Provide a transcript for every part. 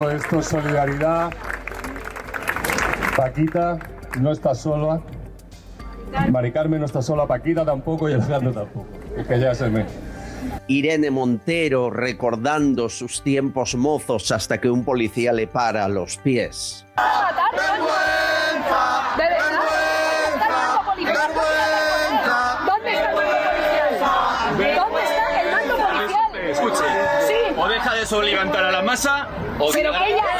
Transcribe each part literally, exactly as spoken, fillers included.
Todo esto es solidaridad. Paquita no está sola. Mari Carmen no está sola, Paquita tampoco y Alejandro tampoco. Es que ya se me... Irene Montero recordando sus tiempos mozos hasta que un policía le para a los pies. ¡Vergüenza! ¿De verdad? ¡Vergüenza! ¿Dónde está el mando policial? ¿Dónde está el mando policial? Escuche, sí. O deja de soliviantar a la masa o... Pero que ella...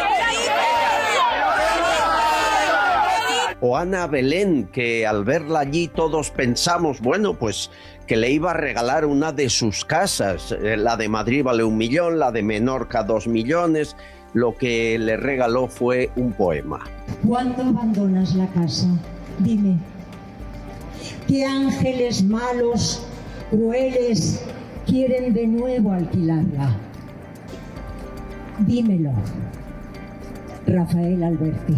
O Ana Belén, que al verla allí todos pensamos, bueno, pues que le iba a regalar una de sus casas. La de Madrid vale un millón, la de Menorca dos millones. Lo que le regaló fue un poema. ¿Cuándo abandonas la casa? Dime. ¿Qué ángeles malos, crueles, quieren de nuevo alquilarla? Dímelo. Rafael Alberti.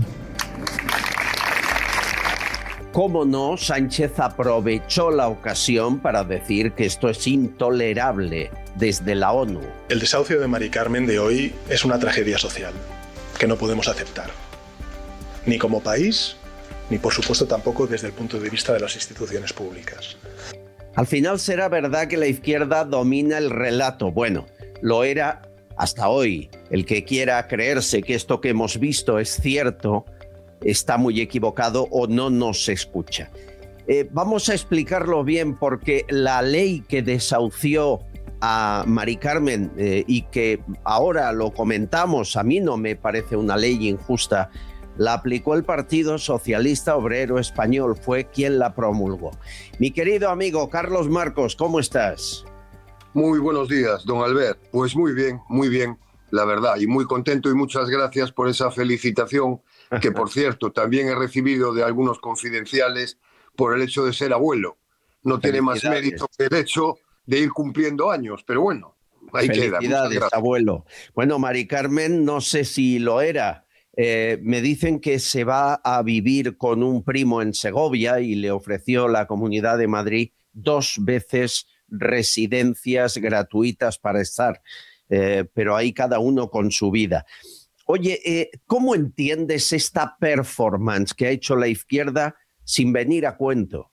Cómo no, Sánchez aprovechó la ocasión para decir que esto es intolerable desde la ONU. El desahucio de Mari Carmen de hoy es una tragedia social que no podemos aceptar, ni como país, ni por supuesto tampoco desde el punto de vista de las instituciones públicas. Al final será verdad que la izquierda domina el relato. Bueno, lo era hasta hoy. El que quiera creerse que esto que hemos visto es cierto, está muy equivocado o no nos escucha. Eh, vamos a explicarlo bien, porque la ley que desahució a Mari Carmen eh, y que ahora lo comentamos, a mí no me parece una ley injusta, la aplicó el Partido Socialista Obrero Español, fue quien la promulgó. Mi querido amigo Carlos Marcos, ¿cómo estás? Muy buenos días, don Albert. Pues muy bien, muy bien, la verdad, y muy contento, y muchas gracias por esa felicitación que, por cierto, también he recibido de algunos confidenciales por el hecho de ser abuelo. No tiene más mérito que el hecho de ir cumpliendo años, pero bueno, ahí queda. Felicidades, abuelo. Bueno, Mari Carmen, no sé si lo era. Eh, me dicen que se va a vivir con un primo en Segovia y le ofreció la Comunidad de Madrid dos veces residencias gratuitas para estar, eh, pero ahí cada uno con su vida. Oye, eh, ¿cómo entiendes esta performance que ha hecho la izquierda sin venir a cuento?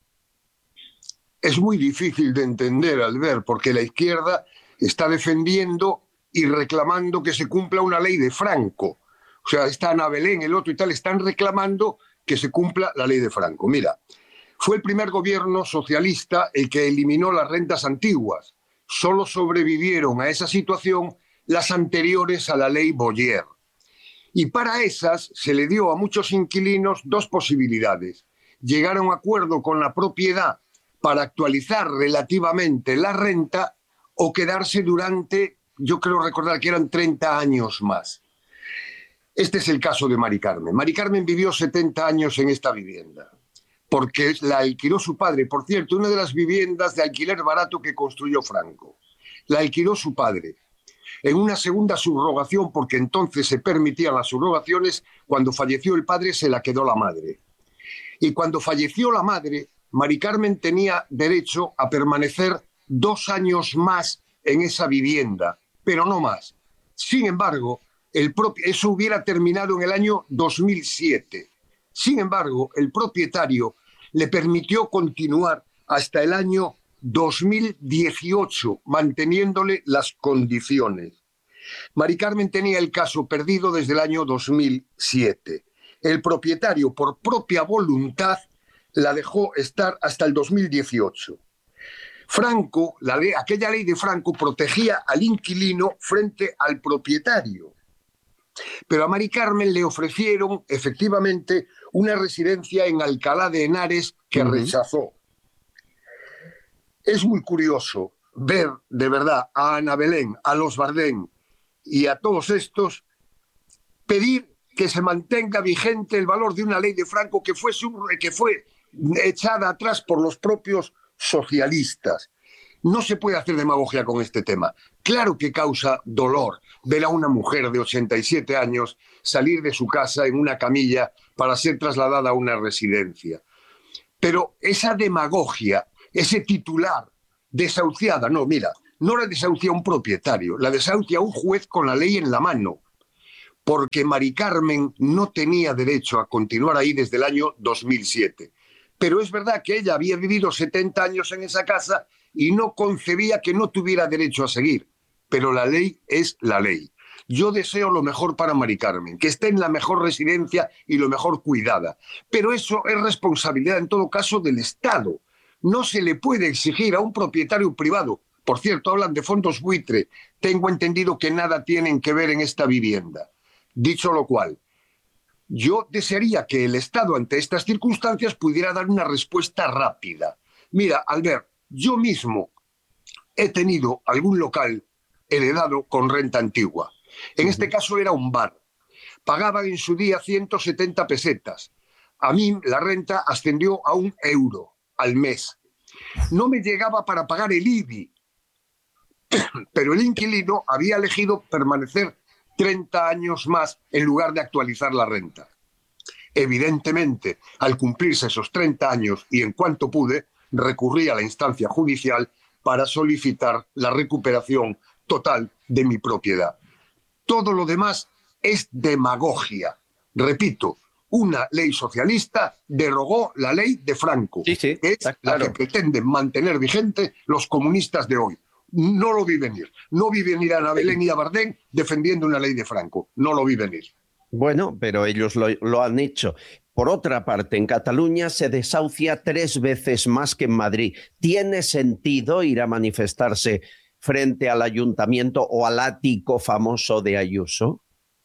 Es muy difícil de entender, Albert, porque la izquierda está defendiendo y reclamando que se cumpla una ley de Franco. O sea, está Ana Belén, el otro y tal, están reclamando que se cumpla la ley de Franco. Mira, fue el primer gobierno socialista el que eliminó las rentas antiguas. Solo sobrevivieron a esa situación las anteriores a la ley Boyer. Y para esas se le dio a muchos inquilinos dos posibilidades. Llegar a un acuerdo con la propiedad para actualizar relativamente la renta o quedarse durante, yo creo recordar que eran treinta años más. Este es el caso de Mari Carmen. Mari Carmen vivió setenta años en esta vivienda, porque la alquiló su padre. Por cierto, una de las viviendas de alquiler barato que construyó Franco. La alquiló su padre. En una segunda subrogación, porque entonces se permitían las subrogaciones, cuando falleció el padre se la quedó la madre. Y cuando falleció la madre, Mari Carmen tenía derecho a permanecer dos años más en esa vivienda, pero no más. Sin embargo, el propio, eso hubiera terminado en el año dos mil siete. Sin embargo, el propietario le permitió continuar hasta el año dos mil dieciocho, manteniéndole las condiciones. Mari Carmen tenía el caso perdido desde el año dos mil siete. El propietario, por propia voluntad, la dejó estar hasta el dos mil dieciocho. Franco, la ley, aquella ley de Franco protegía al inquilino frente al propietario. Pero a Mari Carmen le ofrecieron, efectivamente, una residencia en Alcalá de Henares que uh-huh. rechazó. Es muy curioso ver, de verdad, a Ana Belén, a los Bardén y a todos estos pedir que se mantenga vigente el valor de una ley de Franco que fue, que fue echada atrás por los propios socialistas. No se puede hacer demagogia con este tema. Claro que causa dolor ver a una mujer de ochenta y siete años salir de su casa en una camilla para ser trasladada a una residencia. Pero esa demagogia, ese titular, desahuciada, no, mira, no la desahucia un propietario, la desahucia un juez con la ley en la mano. porque Mari Carmen no tenía derecho a continuar ahí desde el año dos mil siete. Pero es verdad que ella había vivido setenta años en esa casa y no concebía que no tuviera derecho a seguir. Pero la ley es la ley. Yo deseo lo mejor para Mari Carmen, que esté en la mejor residencia y lo mejor cuidada. Pero eso es responsabilidad, en todo caso, del Estado. No se le puede exigir a un propietario privado. Por cierto, hablan de fondos buitre. Tengo entendido que nada tienen que ver en esta vivienda. Dicho lo cual, yo desearía que el Estado, ante estas circunstancias, pudiera dar una respuesta rápida. Mira, Albert, yo mismo he tenido algún local heredado con renta antigua. En este caso era un bar. Pagaban en su día ciento setenta pesetas. A mí la renta ascendió a un euro al mes. No me llegaba para pagar el I B I, pero el inquilino había elegido permanecer treinta años más en lugar de actualizar la renta. Evidentemente, al cumplirse esos treinta años y en cuanto pude, recurrí a la instancia judicial para solicitar la recuperación total de mi propiedad. Todo lo demás es demagogia. Repito, una ley socialista derogó la ley de Franco, sí, sí, que es claro. la que pretenden mantener vigente los comunistas de hoy. No lo vi venir. No vi venir a Ana Belén y a Bardén defendiendo una ley de Franco. No lo vi venir. Bueno, pero ellos lo, lo han hecho. Por otra parte, en Cataluña se desahucia tres veces más que en Madrid. ¿Tiene sentido ir a manifestarse frente al ayuntamiento o al ático famoso de Ayuso?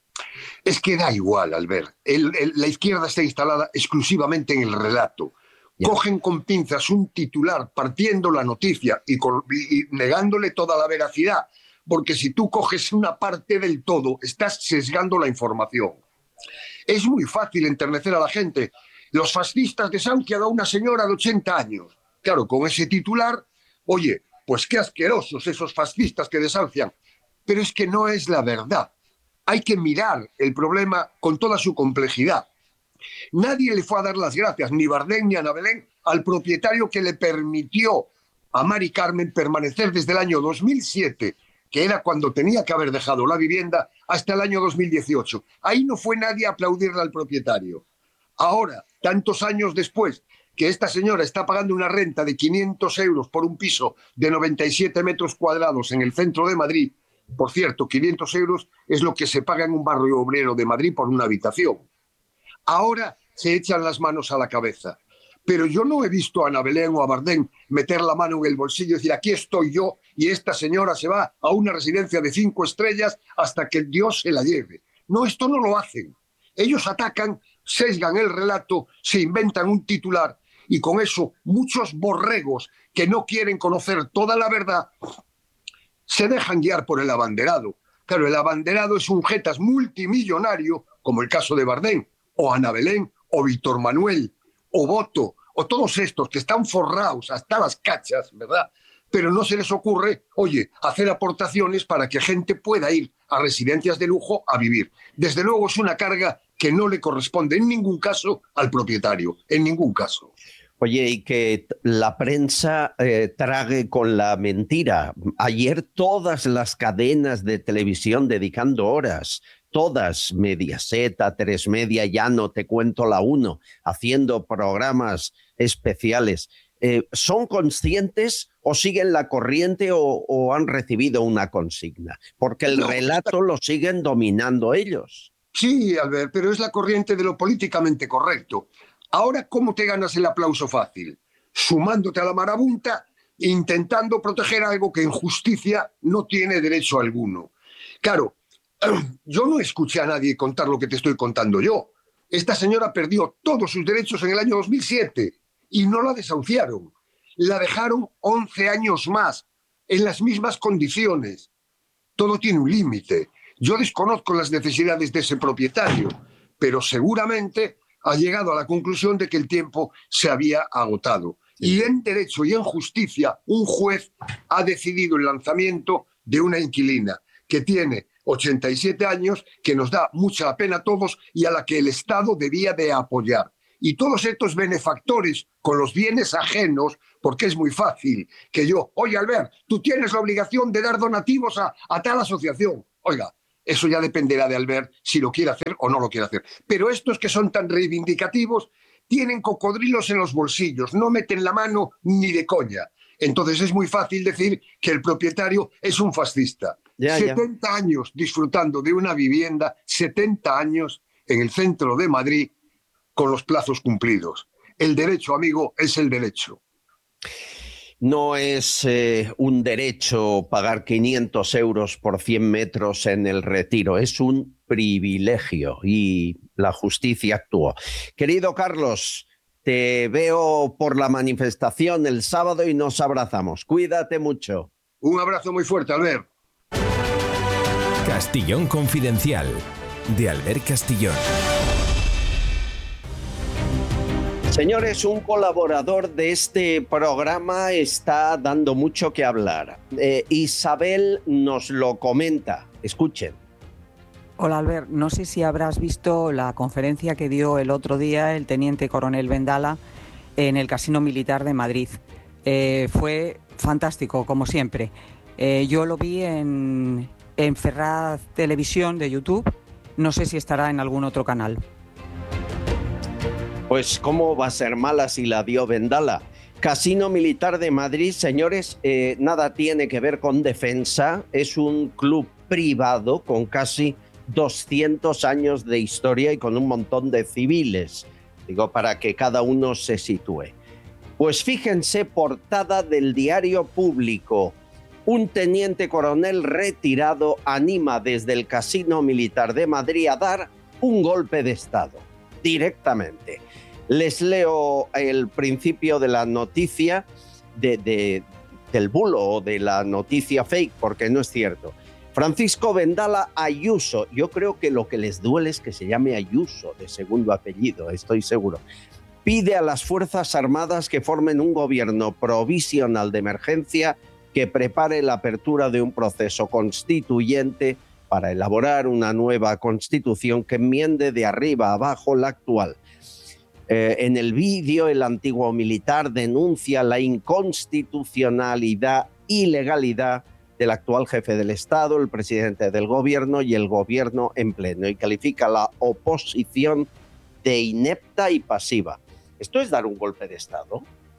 Es que da igual, Albert. El, el, la izquierda está instalada exclusivamente en el relato. Ya. Cogen con pinzas un titular partiendo la noticia y, con, y, y negándole toda la veracidad, porque si tú coges una parte del todo, estás sesgando la información. Es muy fácil enternecer a la gente. Los fascistas desahucian a una señora de ochenta años. Claro, con ese titular, oye, pues qué asquerosos esos fascistas que desahucian. Pero es que no es la verdad. Hay que mirar el problema con toda su complejidad. Nadie le fue a dar las gracias, ni Bardén ni Ana Belén, al propietario que le permitió a Mari Carmen permanecer desde el año dos mil siete, que era cuando tenía que haber dejado la vivienda, hasta el año dos mil dieciocho. Ahí no fue nadie a aplaudirle al propietario. Ahora, tantos años después, que esta señora está pagando una renta de quinientos euros por un piso de noventa y siete metros cuadrados en el centro de Madrid. Por cierto, quinientos euros es lo que se paga en un barrio obrero de Madrid por una habitación. Ahora se echan las manos a la cabeza. Pero yo no he visto a Ana Belén o a Bardén meter la mano en el bolsillo y decir, aquí estoy yo y esta señora se va a una residencia de cinco estrellas hasta que Dios se la lleve. No, esto no lo hacen. Ellos atacan, sesgan el relato, se inventan un titular y con eso muchos borregos que no quieren conocer toda la verdad se dejan guiar por el abanderado. Claro, el abanderado es un jetas multimillonario, como el caso de Bardén, o Ana Belén, o Víctor Manuel, o Boto, o todos estos que están forrados hasta las cachas, ¿verdad? Pero no se les ocurre, oye, hacer aportaciones para que gente pueda ir a residencias de lujo a vivir. Desde luego es una carga que no le corresponde en ningún caso al propietario, en ningún caso. Oye, y que la prensa eh, trague con la mentira. Ayer todas las cadenas de televisión dedicando horas, todas, Mediaset, A tres Media, ya no te cuento la uno, haciendo programas especiales. Eh, ¿Son conscientes o siguen la corriente o, o han recibido una consigna? Porque el no, relato lo siguen dominando ellos. Sí, Albert, pero es la corriente de lo políticamente correcto. Ahora, ¿cómo te ganas el aplauso fácil? Sumándote a la marabunta e intentando proteger algo que en justicia no tiene derecho alguno. Claro, yo no escuché a nadie contar lo que te estoy contando yo. Esta señora perdió todos sus derechos en el año dos mil siete y no la desahuciaron. La dejaron once años más, en las mismas condiciones. Todo tiene un límite. Yo desconozco las necesidades de ese propietario, pero seguramente ha llegado a la conclusión de que el tiempo se había agotado. Sí. Y en derecho y en justicia, un juez ha decidido el lanzamiento de una inquilina que tiene ochenta y siete años, que nos da mucha pena a todos y a la que el Estado debía de apoyar. Y todos estos benefactores con los bienes ajenos, porque es muy fácil que yo, oye Albert, tú tienes la obligación de dar donativos a, a tal asociación. Oiga, eso ya dependerá de Albert si lo quiere hacer o no lo quiere hacer. Pero estos que son tan reivindicativos tienen cocodrilos en los bolsillos, no meten la mano ni de coña. Entonces es muy fácil decir que el propietario es un fascista. Ya, setenta ya. años disfrutando de una vivienda, setenta años en el centro de Madrid con los plazos cumplidos. El derecho, amigo, es el derecho. No es eh, un derecho pagar quinientos euros por cien metros en el Retiro, es un privilegio y la justicia actuó. Querido Carlos, te veo por la manifestación el sábado y nos abrazamos. Cuídate mucho. Un abrazo muy fuerte, Albert. Castillón Confidencial, de Albert Castillón. Señores, un colaborador de este programa está dando mucho que hablar. Eh, Isabel nos lo comenta. Escuchen. Hola Albert, no sé si habrás visto la conferencia que dio el otro día el teniente coronel Vendala en el Casino Militar de Madrid. Eh, fue fantástico, como siempre. Eh, yo lo vi en, en Ferraz Televisión de YouTube. No sé si estará en algún otro canal. Pues cómo va a ser mala si la dio Vendala. Casino Militar de Madrid, señores, eh, nada tiene que ver con defensa. Es un club privado con casi doscientos años de historia y con un montón de civiles. Digo, para que cada uno se sitúe. Pues fíjense, portada del Diario Público. Un teniente coronel retirado anima desde el Casino Militar de Madrid a dar un golpe de Estado. Directamente. Les leo el principio de la noticia, de, de, del bulo o de la noticia fake, porque no es cierto. Francisco Vendala Ayuso, yo creo que lo que les duele es que se llame Ayuso, de segundo apellido, estoy seguro. Pide a las Fuerzas Armadas que formen un gobierno provisional de emergencia que prepare la apertura de un proceso constituyente para elaborar una nueva constitución que enmiende de arriba a abajo la actual. Eh, en el vídeo, el antiguo militar denuncia la inconstitucionalidad, ilegalidad del actual jefe del Estado, el presidente del gobierno y el gobierno en pleno, y califica la oposición de inepta y pasiva. ¿Esto es dar un golpe de Estado?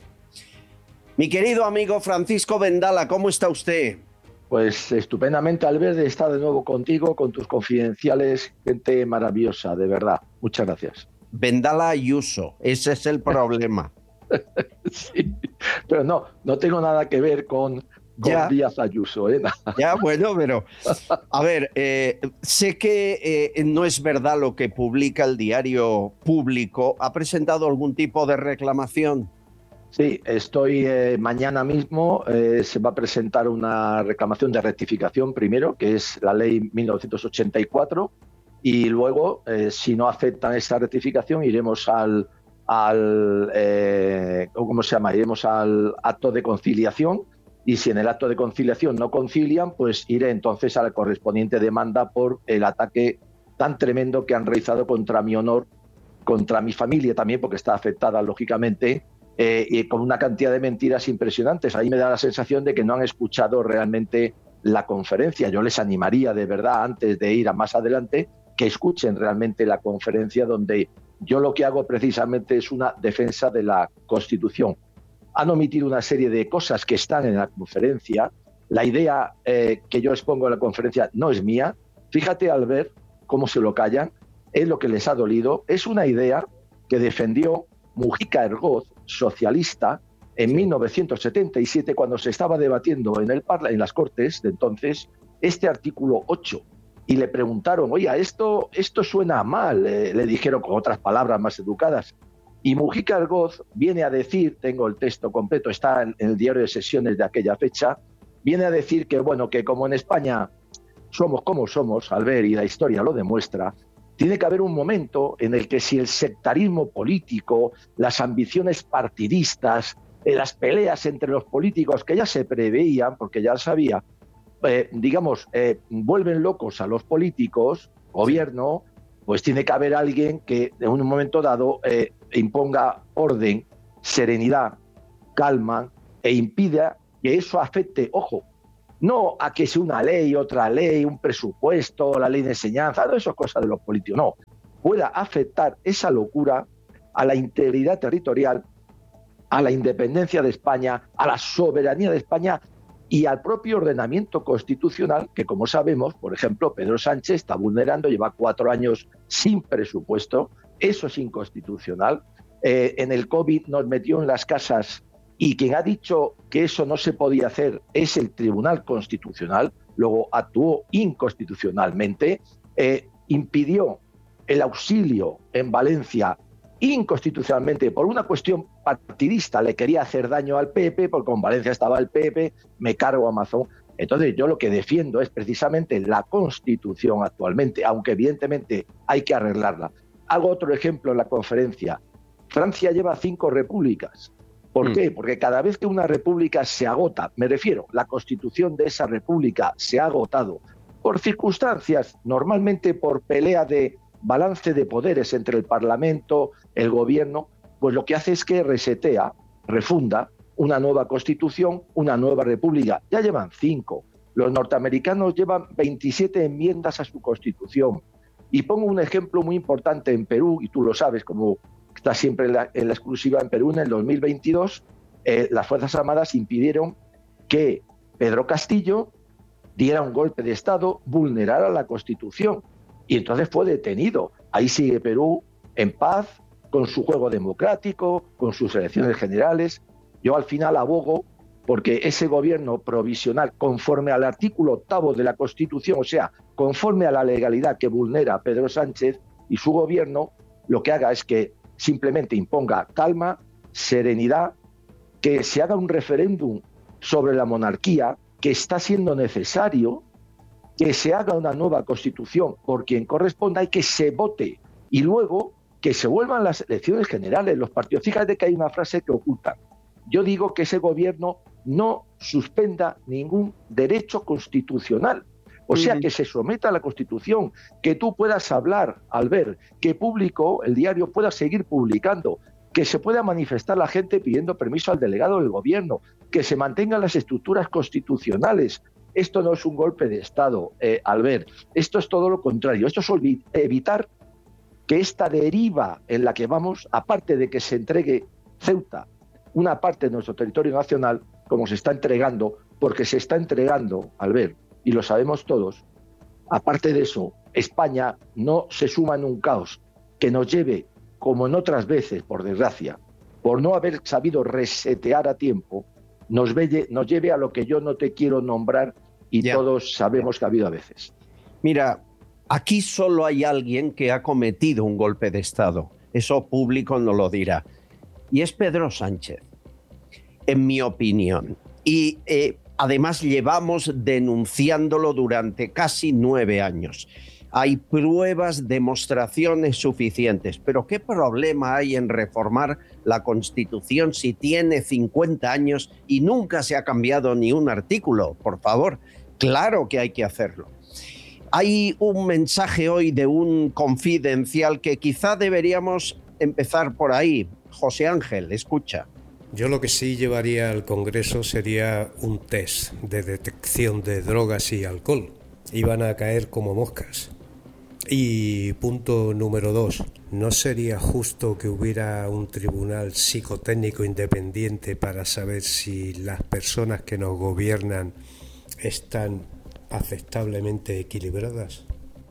Mi querido amigo Francisco Vendala, ¿cómo está usted? Pues estupendamente, Albert, de estar de nuevo contigo, con tus confidenciales, gente maravillosa, de verdad. Muchas gracias. Vendala Ayuso, ese es el problema. Sí, pero no, no tengo nada que ver con, con ya, Díaz Ayuso. ¿eh? Ya, bueno, pero a ver, eh, sé que eh, no es verdad lo que publica el Diario Público. ¿Ha presentado algún tipo de reclamación? Sí, estoy eh, mañana mismo, eh, se va a presentar una reclamación de rectificación primero, que es la ley mil novecientos ochenta y cuatro, y luego, eh, si no aceptan esta rectificación, iremos al, al eh, ¿cómo se llama? Iremos al acto de conciliación, y si en el acto de conciliación no concilian, pues iré entonces a la correspondiente demanda por el ataque tan tremendo que han realizado contra mi honor, contra mi familia también, porque está afectada lógicamente, Eh, y con una cantidad de mentiras impresionantes. Ahí me da la sensación de que no han escuchado realmente la conferencia. Yo les animaría de verdad, antes de ir a más adelante, que escuchen realmente la conferencia, donde yo lo que hago precisamente es una defensa de la Constitución. Han omitido una serie de cosas que están en la conferencia. La idea eh, que yo expongo en la conferencia no es mía. Fíjate, al ver cómo se lo callan, es lo que les ha dolido. Es una idea que defendió Mujica Ergoz, socialista, en mil novecientos setenta y siete, cuando se estaba debatiendo en, el parla, en las Cortes de entonces este artículo ocho, y le preguntaron, oye, esto, esto suena mal, eh, le dijeron con otras palabras más educadas, y Mujica Ergoz viene a decir, tengo el texto completo, está en, en el diario de sesiones de aquella fecha, viene a decir que, bueno, que como en España somos como somos, al ver, y la historia lo demuestra, tiene que haber un momento en el que si el sectarismo político, las ambiciones partidistas, eh, las peleas entre los políticos que ya se preveían, porque ya sabía, eh, digamos, eh, vuelven locos a los políticos, gobierno, pues tiene que haber alguien que en un momento dado eh, imponga orden, serenidad, calma, e impida que eso afecte, ojo, no a que sea una ley, otra ley, un presupuesto, la ley de enseñanza, no, eso es cosa de los políticos, no, pueda afectar esa locura a la integridad territorial, a la independencia de España, a la soberanía de España y al propio ordenamiento constitucional que, como sabemos, por ejemplo, Pedro Sánchez está vulnerando, lleva cuatro años sin presupuesto, eso es inconstitucional. Eh, en el COVID nos metió en las casas y quien ha dicho que eso no se podía hacer es el Tribunal Constitucional, luego actuó inconstitucionalmente, eh, impidió el auxilio en Valencia inconstitucionalmente por una cuestión partidista, le quería hacer daño al P P, porque con Valencia estaba el P P, me cargo a Amazon. Entonces yo lo que defiendo es precisamente la Constitución actualmente, aunque evidentemente hay que arreglarla. Hago otro ejemplo en la conferencia. Francia lleva cinco repúblicas. ¿Por mm. qué? Porque cada vez que una república se agota, me refiero, la constitución de esa república se ha agotado por circunstancias, normalmente por pelea de balance de poderes entre el Parlamento, el gobierno, pues lo que hace es que resetea, refunda una nueva constitución, una nueva república. Ya llevan cinco. Los norteamericanos llevan veintisiete enmiendas a su constitución. Y pongo un ejemplo muy importante en Perú, y tú lo sabes, como está siempre en la, en la exclusiva en Perú, en el dos mil veintidós, eh, las Fuerzas Armadas impidieron que Pedro Castillo diera un golpe de Estado, vulnerara la Constitución. Y entonces fue detenido. Ahí sigue Perú en paz, con su juego democrático, con sus elecciones generales. Yo al final abogo porque ese gobierno provisional, conforme al artículo octavo de la Constitución, o sea, conforme a la legalidad que vulnera Pedro Sánchez y su gobierno, lo que haga es que simplemente imponga calma, serenidad, que se haga un referéndum sobre la monarquía, que está siendo necesario, que se haga una nueva constitución por quien corresponda y que se vote. Y luego que se vuelvan las elecciones generales, los partidos. Fíjate que hay una frase que ocultan. Yo digo que ese gobierno no suspenda ningún derecho constitucional. O sea, que se someta a la Constitución, que tú puedas hablar, Albert, que público, el diario pueda seguir publicando, que se pueda manifestar la gente pidiendo permiso al delegado del gobierno, que se mantengan las estructuras constitucionales. Esto no es un golpe de Estado, eh, Albert. Esto es todo lo contrario. Esto es evitar que esta deriva en la que vamos, aparte de que se entregue Ceuta, una parte de nuestro territorio nacional, como se está entregando, porque se está entregando, Albert, y lo sabemos todos, aparte de eso, España no se suma en un caos que nos lleve, como en otras veces, por desgracia, por no haber sabido resetear a tiempo, nos, ve, nos lleve a lo que yo no te quiero nombrar y ya. Todos sabemos que ha habido a veces. Mira, aquí solo hay alguien que ha cometido un golpe de Estado. Eso público no lo dirá. Y es Pedro Sánchez, en mi opinión. Y eh, además llevamos denunciándolo durante casi nueve años. Hay pruebas, demostraciones suficientes. Pero ¿qué problema hay en reformar la Constitución si tiene cincuenta años y nunca se ha cambiado ni un artículo? Por favor, claro que hay que hacerlo. Hay un mensaje hoy de un confidencial que quizá deberíamos empezar por ahí. José Ángel, escucha. Yo lo que sí llevaría al Congreso sería un test de detección de drogas y alcohol. Iban a caer como moscas. Y punto número dos, ¿no sería justo que hubiera un tribunal psicotécnico independiente para saber si las personas que nos gobiernan están aceptablemente equilibradas?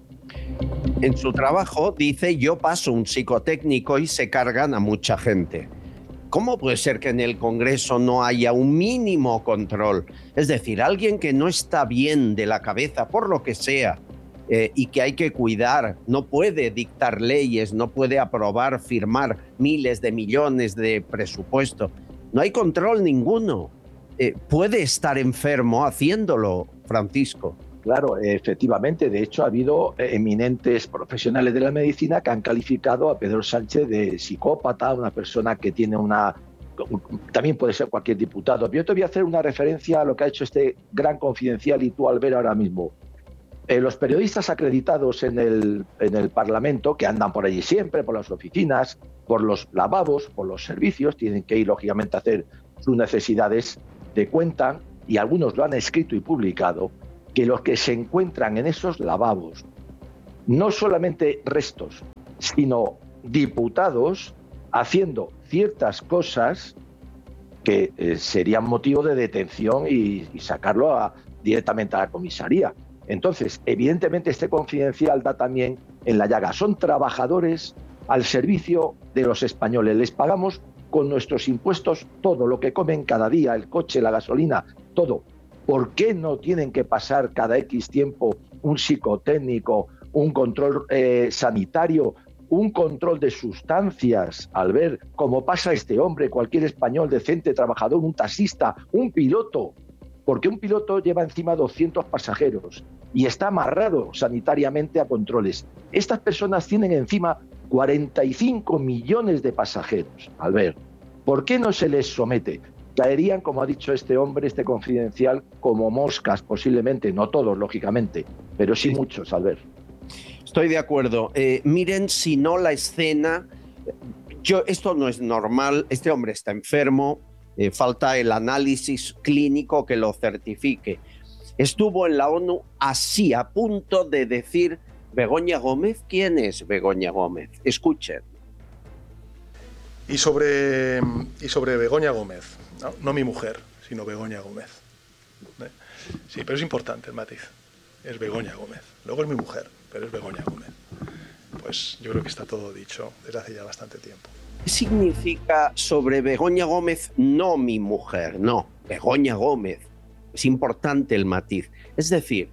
En su trabajo dice: yo paso un psicotécnico y se cargan a mucha gente. ¿Cómo puede ser que en el Congreso no haya un mínimo control? Es decir, alguien que no está bien de la cabeza, por lo que sea, eh, y que hay que cuidar, no puede dictar leyes, no puede aprobar, firmar miles de millones de presupuesto. No hay control ninguno. Eh, puede estar enfermo haciéndolo, Francisco. Claro, efectivamente. De hecho, ha habido eminentes profesionales de la medicina que han calificado a Pedro Sánchez de psicópata, una persona que tiene una... También puede ser cualquier diputado. Yo te voy a hacer una referencia a lo que ha hecho este gran confidencial y tú al ver ahora mismo. Eh, los periodistas acreditados en el, en el Parlamento, que andan por allí siempre, por las oficinas, por los lavabos, por los servicios, tienen que ir, lógicamente, a hacer sus necesidades, te cuentan y algunos lo han escrito y publicado, que los que se encuentran en esos lavabos, no solamente restos, sino diputados haciendo ciertas cosas que eh, serían motivo de detención y, y sacarlo a, directamente a la comisaría. Entonces, evidentemente este confidencial da también en la llaga. Son trabajadores al servicio de los españoles. Les pagamos con nuestros impuestos todo lo que comen cada día, el coche, la gasolina, todo. ¿Por qué no tienen que pasar cada X tiempo un psicotécnico, un control eh, sanitario, un control de sustancias, al ver cómo pasa este hombre, cualquier español decente, trabajador, un taxista, un piloto? Porque un piloto lleva encima doscientos pasajeros y está amarrado sanitariamente a controles. Estas personas tienen encima cuarenta y cinco millones de pasajeros. Albert, ¿por qué no se les somete? Caerían, como ha dicho este hombre, este confidencial, como moscas posiblemente, no todos, lógicamente, pero sí, sí. muchos, Albert. Estoy de acuerdo. Eh, miren, si no la escena, yo, esto no es normal, este hombre está enfermo, eh, falta el análisis clínico que lo certifique. Estuvo en la ONU así, a punto de decir, Begoña Gómez, ¿quién es Begoña Gómez? Escuchen. Y sobre, y sobre Begoña Gómez, no, no mi mujer, sino Begoña Gómez. ¿Eh? Sí, pero es importante el matiz, es Begoña Gómez. Luego es mi mujer, pero es Begoña Gómez. Pues yo creo que está todo dicho desde hace ya bastante tiempo. ¿Qué significa sobre Begoña Gómez, no mi mujer? No, Begoña Gómez. Es importante el matiz. Es decir,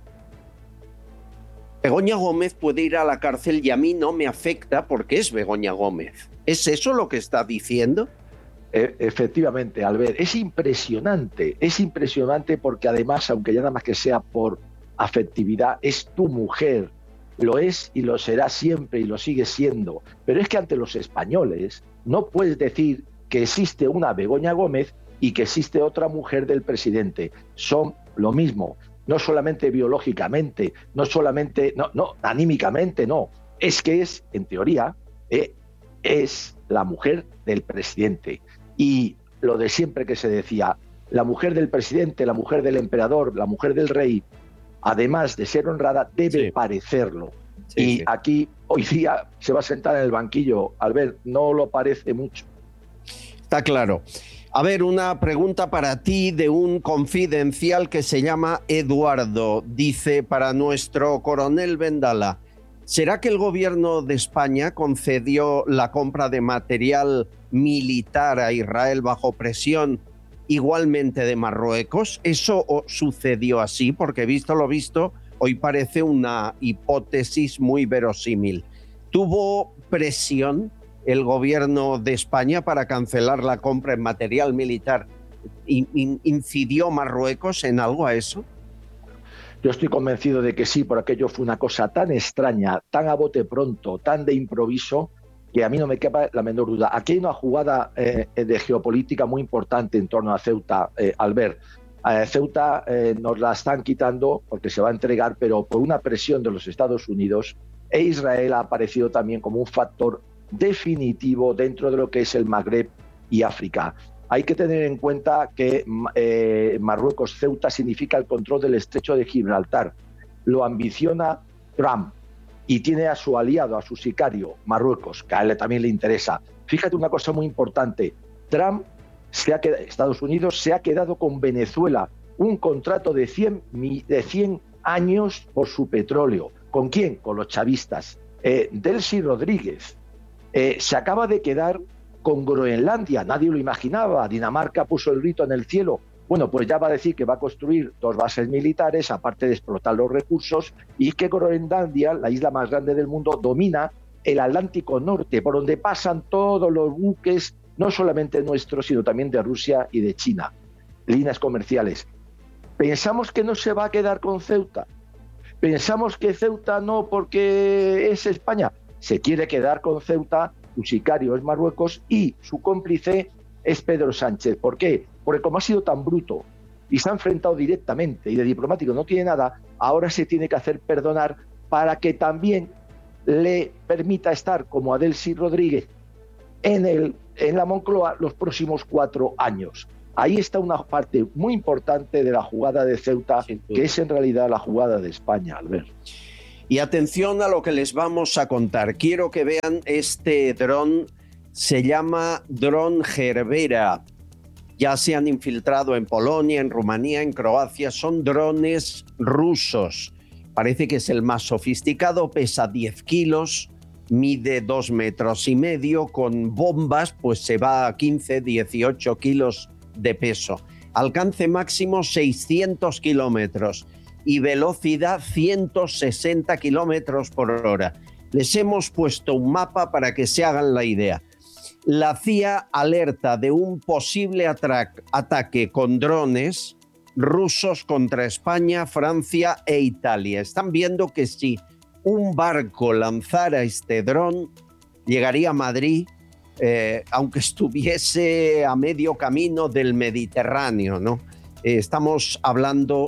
Begoña Gómez puede ir a la cárcel y a mí no me afecta porque es Begoña Gómez. ¿Es eso lo que está diciendo? E- efectivamente, Albert, es impresionante, es impresionante porque además, aunque ya nada más que sea por afectividad, es tu mujer, lo es y lo será siempre y lo sigue siendo. Pero es que ante los españoles no puedes decir que existe una Begoña Gómez y que existe otra mujer del presidente. Son lo mismo, no solamente biológicamente, no solamente, no, no, anímicamente, no. Es que es, en teoría, eh, es la mujer del presidente. Y lo de siempre que se decía, la mujer del presidente, la mujer del emperador, la mujer del rey, además de ser honrada, debe sí. parecerlo. Sí, y sí. aquí, hoy día, se va a sentar en el banquillo. Albert, no lo parece mucho. Está claro. A ver, una pregunta para ti de un confidencial que se llama Eduardo. Dice, para nuestro coronel Vendala, ¿será que el gobierno de España concedió la compra de material militar a Israel bajo presión igualmente de Marruecos? ¿Eso sucedió así? Porque visto lo visto, hoy parece una hipótesis muy verosímil. ¿Tuvo presión el gobierno de España para cancelar la compra en material militar? ¿Incidió Marruecos en algo a eso? Yo estoy convencido de que sí, porque aquello fue una cosa tan extraña, tan a bote pronto, tan de improviso, que a mí no me quepa la menor duda. Aquí hay una jugada eh, de geopolítica muy importante en torno a Ceuta, eh, Albert. Eh, Ceuta eh, nos la están quitando porque se va a entregar, pero por una presión de los Estados Unidos, e Israel ha aparecido también como un factor definitivo dentro de lo que es el Magreb y África. Hay que tener en cuenta que eh, Marruecos, Ceuta, significa el control del estrecho de Gibraltar. Lo ambiciona Trump y tiene a su aliado, a su sicario, Marruecos, que a él también le interesa. Fíjate una cosa muy importante. Trump, se ha quedado, Estados Unidos, se ha quedado con Venezuela un contrato de cien, de cien años por su petróleo. ¿Con quién? Con los chavistas. Eh, Delcy Rodríguez eh, se acaba de quedar con Groenlandia, nadie lo imaginaba. Dinamarca puso el grito en el cielo. Bueno, pues ya va a decir que va a construir dos bases militares, aparte de explotar los recursos, y que Groenlandia, la isla más grande del mundo, domina el Atlántico Norte, por donde pasan todos los buques, no solamente nuestros, sino también de Rusia y de China, líneas comerciales. Pensamos que no se va a quedar con Ceuta. Pensamos que Ceuta no, porque es España. Se quiere quedar con Ceuta. Su sicario es Marruecos y su cómplice es Pedro Sánchez. ¿Por qué? Porque como ha sido tan bruto y se ha enfrentado directamente y de diplomático no tiene nada, ahora se tiene que hacer perdonar para que también le permita estar como a Delcy Rodríguez en, el, en la Moncloa los próximos cuatro años. Ahí está una parte muy importante de la jugada de Ceuta, que es en realidad la jugada de España, Albert. Y atención a lo que les vamos a contar. Quiero que vean este dron, se llama dron Gerbera. Ya se han infiltrado en Polonia, en Rumanía, en Croacia. Son drones rusos. Parece que es el más sofisticado, pesa diez kilos, mide dos metros y medio, con bombas pues se va a quince, dieciocho kilos de peso. Alcance máximo seiscientos kilómetros y velocidad ciento sesenta kilómetros por hora. Les hemos puesto un mapa para que se hagan la idea. La C I A alerta de un posible ataque con drones rusos contra España, Francia e Italia. Están viendo que si un barco lanzara este dron, llegaría a Madrid, eh, aunque estuviese a medio camino del Mediterráneo, ¿no? Eh, estamos hablando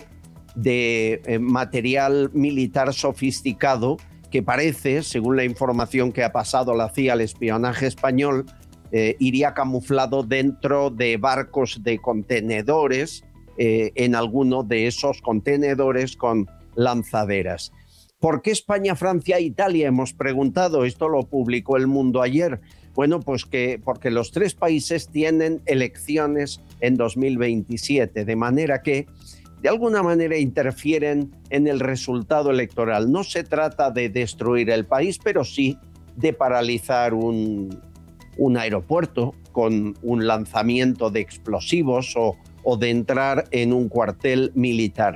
de eh, material militar sofisticado que parece, según la información que ha pasado la C I A al espionaje español, eh, iría camuflado dentro de barcos de contenedores, eh, en alguno de esos contenedores con lanzaderas. ¿Por qué España, Francia e Italia? Hemos preguntado, esto lo publicó El Mundo ayer. Bueno, pues que porque los tres países tienen elecciones en dos mil veintisiete, de manera que de alguna manera interfieren en el resultado electoral. No se trata de destruir el país, pero sí de paralizar un, un aeropuerto con un lanzamiento de explosivos o, o de entrar en un cuartel militar.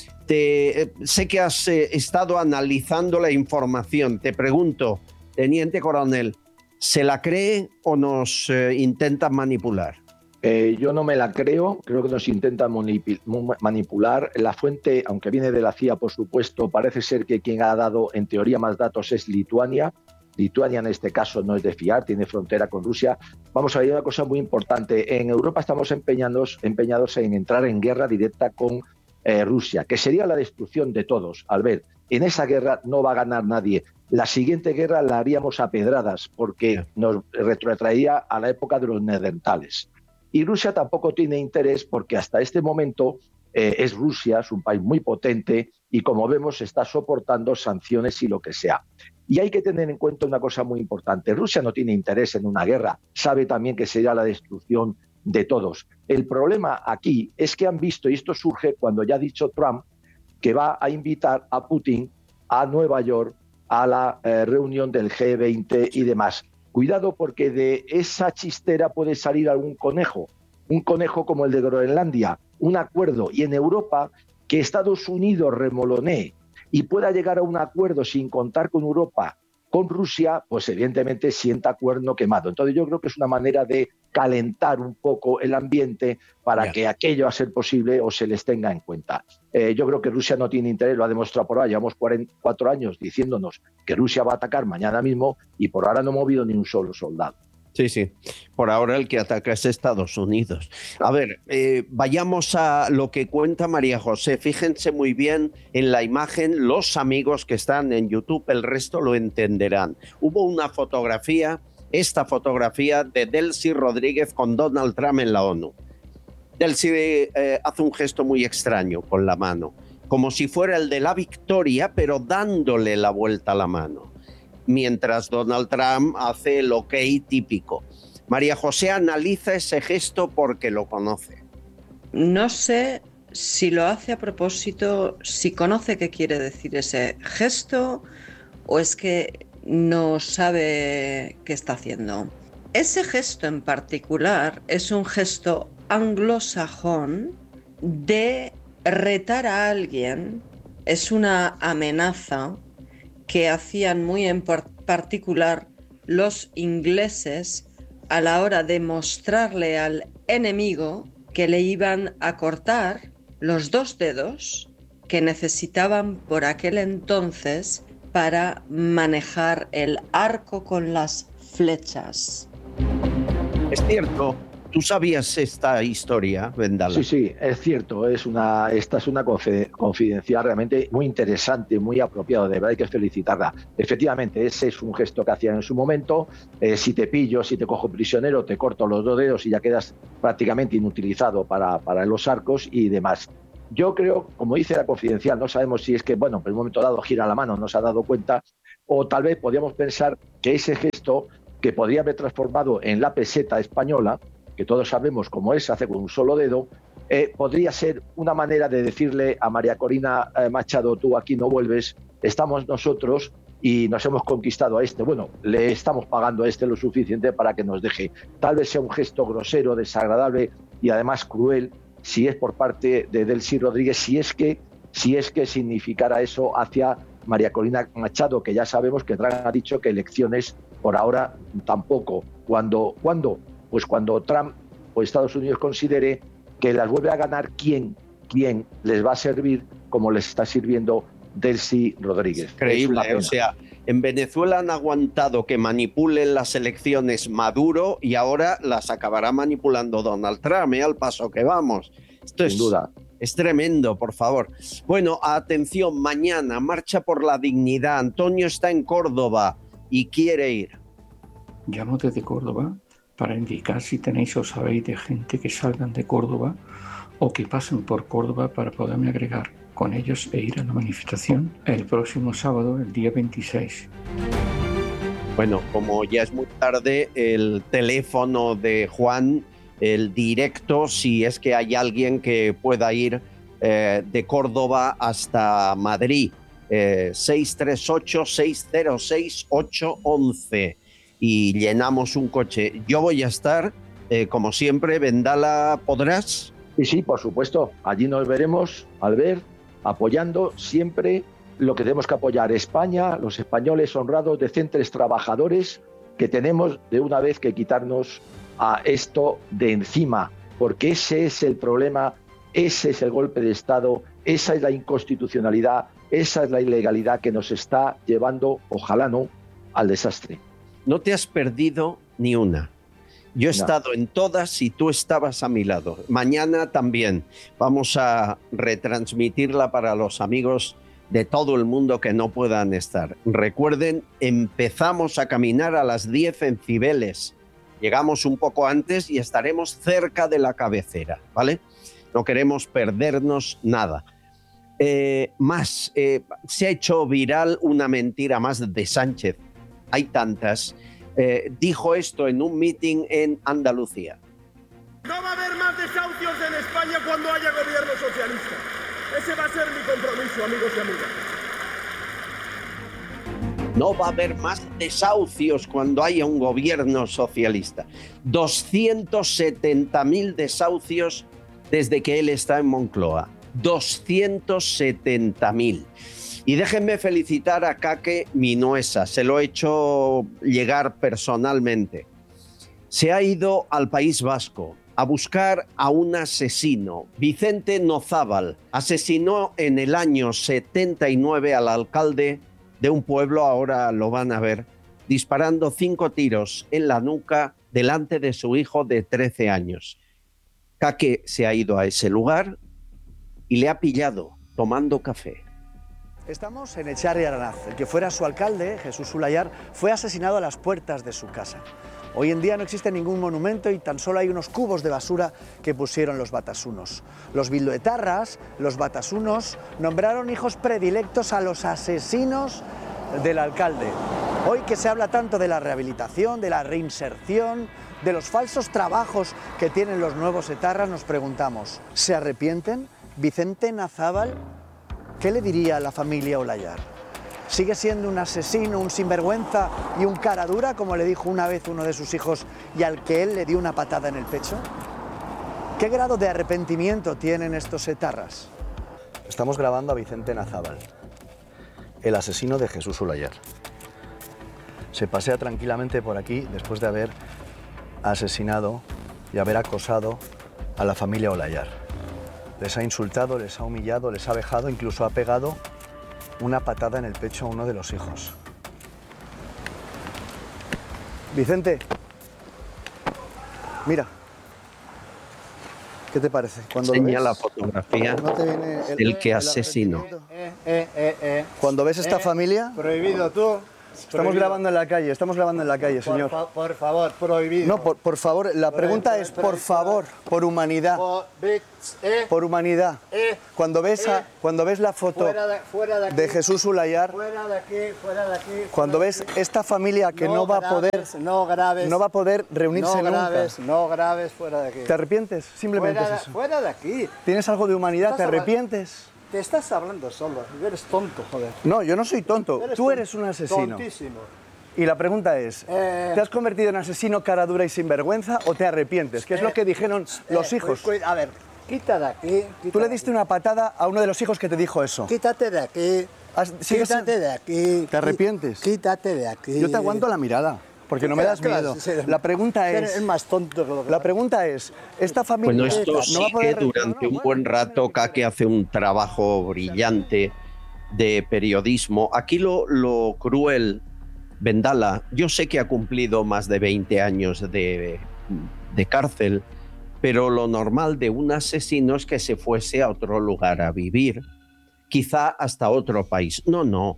Te, eh, sé que has eh, estado analizando la información. Te pregunto, teniente coronel, ¿se la cree o nos eh, intentan manipular? Eh, yo no me la creo, creo que nos intentan manipular. La fuente, aunque viene de la C I A, por supuesto, parece ser que quien ha dado en teoría más datos es Lituania. Lituania en este caso no es de fiar, tiene frontera con Rusia. Vamos a ver una cosa muy importante. En Europa estamos empeñados, empeñados en entrar en guerra directa con eh, Rusia, que sería la destrucción de todos. Albert, en esa guerra no va a ganar nadie. La siguiente guerra la haríamos a pedradas porque nos retrotraería a la época de los neandertales. Y Rusia tampoco tiene interés porque hasta este momento eh, es Rusia, es un país muy potente y como vemos está soportando sanciones y lo que sea. Y hay que tener en cuenta una cosa muy importante. Rusia no tiene interés en una guerra, sabe también que sería la destrucción de todos. El problema aquí es que han visto, y esto surge cuando ya ha dicho Trump, que va a invitar a Putin a Nueva York a la eh, reunión del G veinte y demás. Cuidado porque de esa chistera puede salir algún conejo, un conejo como el de Groenlandia, un acuerdo, y en Europa que Estados Unidos remolonee y pueda llegar a un acuerdo sin contar con Europa, con Rusia, pues evidentemente sienta cuerno quemado. Entonces yo creo que es una manera de calentar un poco el ambiente para yeah. que aquello a ser posible o se les tenga en cuenta. Eh, yo creo que Rusia no tiene interés, lo ha demostrado por ahora, llevamos cuarenta y cuatro años diciéndonos que Rusia va a atacar mañana mismo y por ahora no ha movido ni un solo soldado. Sí, sí. Por ahora el que ataca es Estados Unidos. A ver, eh, vayamos a lo que cuenta María José. Fíjense muy bien en la imagen, los amigos que están en YouTube, el resto lo entenderán. Hubo una fotografía, esta fotografía de Delcy Rodríguez con Donald Trump en la ONU. Delcy eh, hace un gesto muy extraño con la mano, como si fuera el de la victoria, pero dándole la vuelta a la mano. Mientras Donald Trump hace el ok típico. María José analiza ese gesto porque lo conoce. No sé si lo hace a propósito, si conoce qué quiere decir ese gesto o es que no sabe qué está haciendo. Ese gesto en particular es un gesto anglosajón de retar a alguien, es una amenaza que hacían muy en particular los ingleses a la hora de mostrarle al enemigo que le iban a cortar los dos dedos que necesitaban por aquel entonces para manejar el arco con las flechas. Es cierto ¿Tú sabías esta historia, Vendala? Sí, sí, es cierto. Es una, esta es una confidencial realmente muy interesante, muy apropiada. De verdad hay que felicitarla. Efectivamente, ese es un gesto que hacían en su momento. Eh, si te pillo, si te cojo prisionero, te corto los dos dedos y ya quedas prácticamente inutilizado para, para los arcos y demás. Yo creo, como dice la confidencial, no sabemos si es que, bueno, en un momento dado gira la mano, no se ha dado cuenta, o tal vez podríamos pensar que ese gesto, que podría haber transformado en la peseta española, que todos sabemos cómo es, hace con un solo dedo, eh, podría ser una manera de decirle a María Corina eh, Machado, tú aquí no vuelves, estamos nosotros y nos hemos conquistado a este. Bueno, le estamos pagando a este lo suficiente para que nos deje. Tal vez sea un gesto grosero, desagradable y además cruel, si es por parte de Delcy Rodríguez, si es que, si es que significara eso hacia María Corina Machado, que ya sabemos que Trump ha dicho que elecciones por ahora tampoco. ¿Cuándo? ¿Cuándo? Pues cuando Trump o Estados Unidos considere que las vuelve a ganar, ¿quién, quién les va a servir como les está sirviendo Delcy Rodríguez? Increíble, o sea, en Venezuela han aguantado que manipulen las elecciones Maduro y ahora las acabará manipulando Donald Trump, ¿eh? Al paso que vamos. Esto es, sin duda. Es tremendo, por favor. Bueno, atención, mañana, Marcha por la Dignidad. Antonio está en Córdoba y quiere ir. Llamo desde Córdoba para indicar si tenéis o sabéis de gente que salgan de Córdoba o que pasen por Córdoba para poderme agregar con ellos e ir a la manifestación el próximo sábado, el día veintiséis. Bueno, como ya es muy tarde, el teléfono de Juan, el directo, si es que hay alguien que pueda ir eh, de Córdoba hasta Madrid, eh, seis tres ocho, seis cero seis, ocho uno uno. Y llenamos un coche. Yo voy a estar, eh, como siempre. Vendala, ¿podrás? Sí, sí, por supuesto. Allí nos veremos, Albert, apoyando siempre lo que tenemos que apoyar. España, los españoles honrados, decentes, trabajadores, que tenemos de una vez que quitarnos a esto de encima, porque ese es el problema, ese es el golpe de Estado, esa es la inconstitucionalidad, esa es la ilegalidad que nos está llevando, ojalá no, al desastre. No te has perdido ni una. Yo he No. estado en todas y tú estabas a mi lado. Mañana también vamos a retransmitirla para los amigos de todo el mundo que no puedan estar. Recuerden, empezamos a caminar a las diez en Cibeles. Llegamos un poco antes y estaremos cerca de la cabecera, ¿vale? No queremos perdernos nada. Eh, más, eh, se ha hecho viral una mentira más de Sánchez. Hay tantas. Eh, dijo esto en un meeting en Andalucía. No va a haber más desahucios en España cuando haya gobierno socialista. Ese va a ser mi compromiso, amigos y amigas. No va a haber más desahucios cuando haya un gobierno socialista. doscientos setenta mil desahucios desde que él está en Moncloa. doscientos setenta mil. Y déjenme felicitar a Kake Minuesa, se lo he hecho llegar personalmente. Se ha ido al País Vasco a buscar a un asesino. Vicente Nozábal asesinó en el año setenta y nueve al alcalde de un pueblo, ahora lo van a ver, disparando cinco tiros en la nuca delante de su hijo de trece años. Kake se ha ido a ese lugar y le ha pillado tomando café. Estamos en Etxarri Aranaz. El que fuera su alcalde, Jesús Ulayar, fue asesinado a las puertas de su casa. Hoy en día no existe ningún monumento y tan solo hay unos cubos de basura que pusieron los batasunos. Los bilduetarras, los batasunos, nombraron hijos predilectos a los asesinos del alcalde. Hoy que se habla tanto de la rehabilitación, de la reinserción, de los falsos trabajos que tienen los nuevos etarras, nos preguntamos, ¿se arrepienten? ¿Vicente Nozábal? ¿Qué le diría a la familia Ulayar? ¿Sigue siendo un asesino, un sinvergüenza y un cara dura, como le dijo una vez uno de sus hijos y al que él le dio una patada en el pecho? ¿Qué grado de arrepentimiento tienen estos etarras? Estamos grabando a Vicente Nozábal, el asesino de Jesús Ulayar. Se pasea tranquilamente por aquí después de haber asesinado y haber acosado a la familia Ulayar. Les ha insultado, les ha humillado, les ha vejado, incluso ha pegado una patada en el pecho a uno de los hijos. Vicente, mira, ¿Qué te parece? Cuando Enseña ves, la fotografía ¿no te viene el, del que el asesinó. Eh, eh, eh, eh. Cuando ves esta Eh, familia... Prohibido tú. Estamos Prohibido. grabando en la calle, estamos grabando en la calle, Por, señor. fa- por favor, prohibido. No, por, por favor, la Por- pregunta por- es, por- por favor, por humanidad. Por, bits, eh, Por humanidad. eh, Cuando ves, a- eh. cuando ves la foto fuera de, fuera de aquí. de Jesús Ulayar, Fuera de aquí, fuera de aquí. cuando fuera ves de aquí. esta familia que no, No va a poder, graves, no graves. no va a poder reunirse no nunca. graves, no graves, fuera de aquí. ¿Te arrepientes? Simplemente fuera, es de, eso. fuera de aquí. ¿Tienes algo de humanidad? Estás ¿Te habla- arrepientes? Te estás hablando solo. Eres tonto, joder. No, yo no soy tonto. Eres Tú ton- eres un asesino. Tontísimo. Y la pregunta es, Eh. ¿te has convertido en asesino cara dura y sinvergüenza o te arrepientes? Que es lo que dijeron los Eh, hijos. cu- cu- a ver, quita de aquí. Quita Tú le de diste una patada a uno de los hijos que te dijo eso. aquí. Quítate de aquí. Has- sigues- Quítate de aquí. ¿Te arrepientes? Quítate de aquí. Yo te aguanto la mirada, porque no me das Claro, miedo. sí, sí. La pregunta Eres es, más tonto que lo que la pregunta es, esta familia Bueno, esto no va a sigue poder... durante un buen rato. Kake hace un trabajo brillante de periodismo. Aquí lo, lo cruel, Vendala, yo sé que ha cumplido más de veinte años de, de cárcel, pero lo normal de un asesino es que se fuese a otro lugar a vivir, quizá hasta otro país. No, no.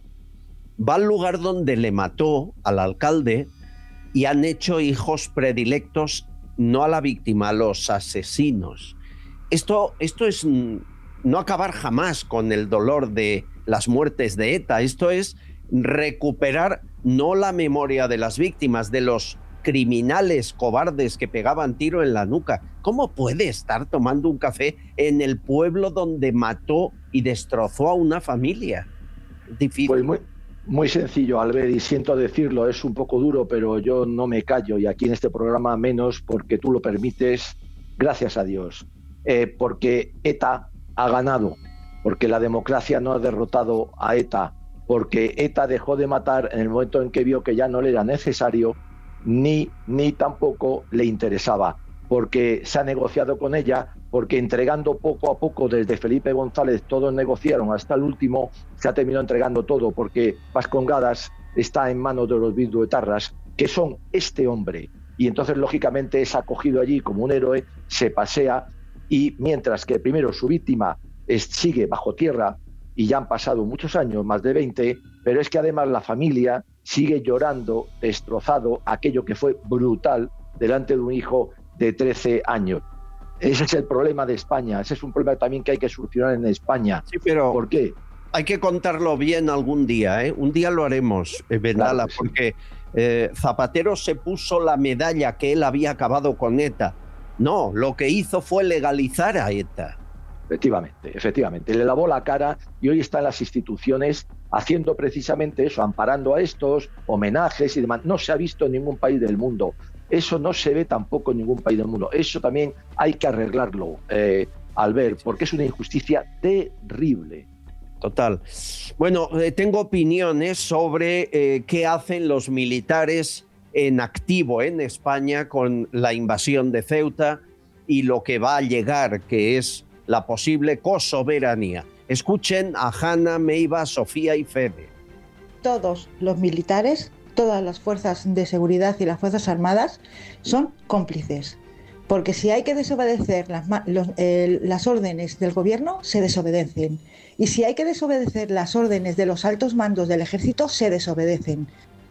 Va al lugar donde le mató al alcalde y han hecho hijos predilectos no a la víctima, a los asesinos. Esto, esto es mm, no acabar jamás con el dolor de las muertes de ETA. Esto es recuperar no la memoria de las víctimas, de los criminales cobardes que pegaban tiro en la nuca. ¿Cómo puede estar tomando un café en el pueblo donde mató y destrozó a una familia? Difícil. Pues muy, muy sencillo, Albert, y siento decirlo, es un poco duro, pero yo no me callo, y aquí en este programa menos, porque tú lo permites, gracias a Dios. Eh, porque ETA ha ganado, porque la democracia no ha derrotado a ETA, porque ETA dejó de matar en el momento en que vio que ya no le era necesario, ni, ni tampoco le interesaba, porque se ha negociado con ella, porque entregando poco a poco desde Felipe González, todos negociaron hasta el último, se ha terminado entregando todo, porque Vascongadas está en manos de los bilduetarras, que son este hombre, y entonces lógicamente es acogido allí como un héroe, se pasea, y mientras que primero su víctima es, sigue bajo tierra, y ya han pasado muchos años, más de veinte, pero es que además la familia sigue llorando, destrozado, aquello que fue brutal delante de un hijo de trece años. Ese es el problema de España, ese es un problema también que hay que solucionar en España. Sí, pero ¿por qué? Hay que contarlo bien algún día, ¿eh? Un día lo haremos, eh, Vendala, Claro que sí. porque eh, Zapatero se puso la medalla que él había acabado con ETA. No, lo que hizo fue legalizar a ETA. Efectivamente, efectivamente. Le lavó la cara y hoy está en las instituciones haciendo precisamente eso, amparando a estos, homenajes y demás. No se ha visto en ningún país del mundo. Eso no se ve tampoco en ningún país del mundo. Eso también hay que arreglarlo, eh, Albert, porque es una injusticia terrible. Total. Bueno, eh, tengo opiniones sobre eh, qué hacen los militares en activo en España con la invasión de Ceuta y lo que va a llegar, que es la posible cosoberanía. Escuchen a Hanna, Meiva, Sofía y Fede. Todos los militares, todas las fuerzas de seguridad y las fuerzas armadas son cómplices. Porque si hay que desobedecer las, los, eh, las órdenes del gobierno, se desobedecen. Y si hay que desobedecer las órdenes de los altos mandos del ejército, se desobedecen.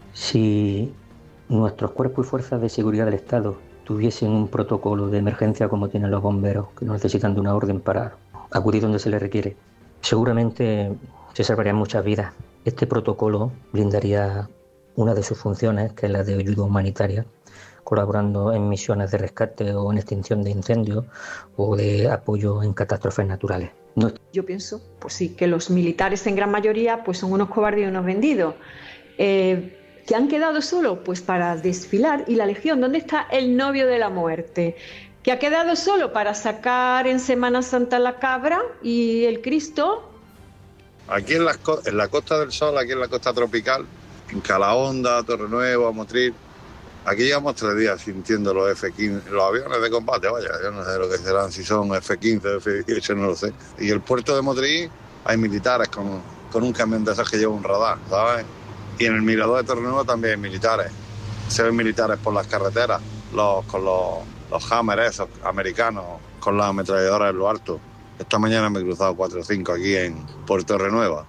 Si nuestros cuerpos y fuerzas de seguridad del Estado tuviesen un protocolo de emergencia como tienen los bomberos, que no necesitan de una orden para acudir donde se les requiere, seguramente se salvarían muchas vidas. Este protocolo blindaría una de sus funciones, que es la de ayuda humanitaria, colaborando en misiones de rescate o en extinción de incendios o de apoyo en catástrofes naturales. No... Yo pienso, pues sí, que los militares en gran mayoría pues son unos cobardes y unos vendidos. Eh, ¿Que han quedado solo? Pues para desfilar. ¿Y la Legión? ¿Dónde está el novio de la muerte? ¿Que ha quedado solo para sacar en Semana Santa la cabra y el Cristo? Aquí en la, en la Costa del Sol, aquí en la costa tropical, en Calahonda, Torrenuevo, Motril, aquí llevamos tres días sintiendo los F quince, los aviones de combate, vaya, yo no sé lo que serán, si son F quince, F dieciocho, no lo sé. Y el puerto de Motril hay militares con, con un camión de esos que lleva un radar, ¿sabes? Y en el mirador de Torrenuevo también hay militares. Se ven militares por las carreteras, los, con los, los Hammer esos americanos con las ametralladoras en lo alto. Esta mañana me he cruzado cuatro o cinco aquí en Puerto Renueva.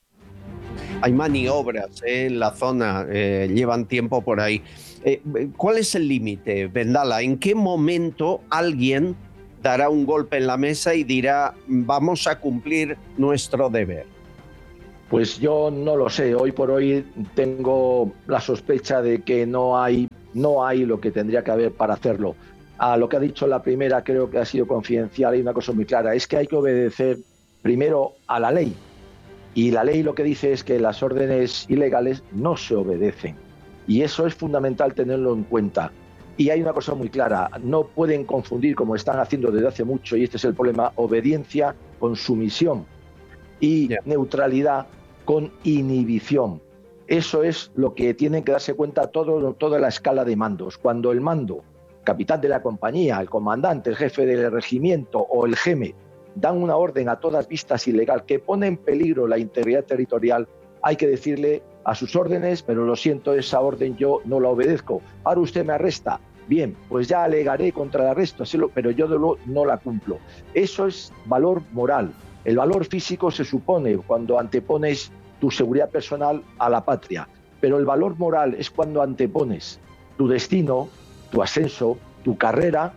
Hay maniobras ¿eh? en la zona, eh, llevan tiempo por ahí. Eh, ¿Cuál es el límite, Vendala? ¿En qué momento alguien dará un golpe en la mesa y dirá vamos a cumplir nuestro deber? Pues yo no lo sé. Hoy por hoy tengo la sospecha de que no hay, no hay lo que tendría que haber para hacerlo. A lo que ha dicho la primera creo que ha sido confidencial. Hay una cosa muy clara, es que hay que obedecer primero a la ley. Y la ley lo que dice es que las órdenes ilegales no se obedecen. Y eso es fundamental tenerlo en cuenta. Y hay una cosa muy clara, no pueden confundir, como están haciendo desde hace mucho, y este es el problema, obediencia con sumisión y yeah. neutralidad con inhibición. Eso es lo que tienen que darse cuenta todo, toda la escala de mandos. Cuando el mando, capitán de la compañía, el comandante, el jefe del regimiento o el geme dan una orden a todas vistas ilegal que pone en peligro la integridad territorial, hay que decirle a sus órdenes, pero lo siento, esa orden yo no la obedezco. Ahora usted me arresta. Bien, pues ya alegaré contra el arresto, pero yo no la cumplo. Eso es valor moral. El valor físico se supone cuando antepones tu seguridad personal a la patria, pero el valor moral es cuando antepones tu destino, tu ascenso, tu carrera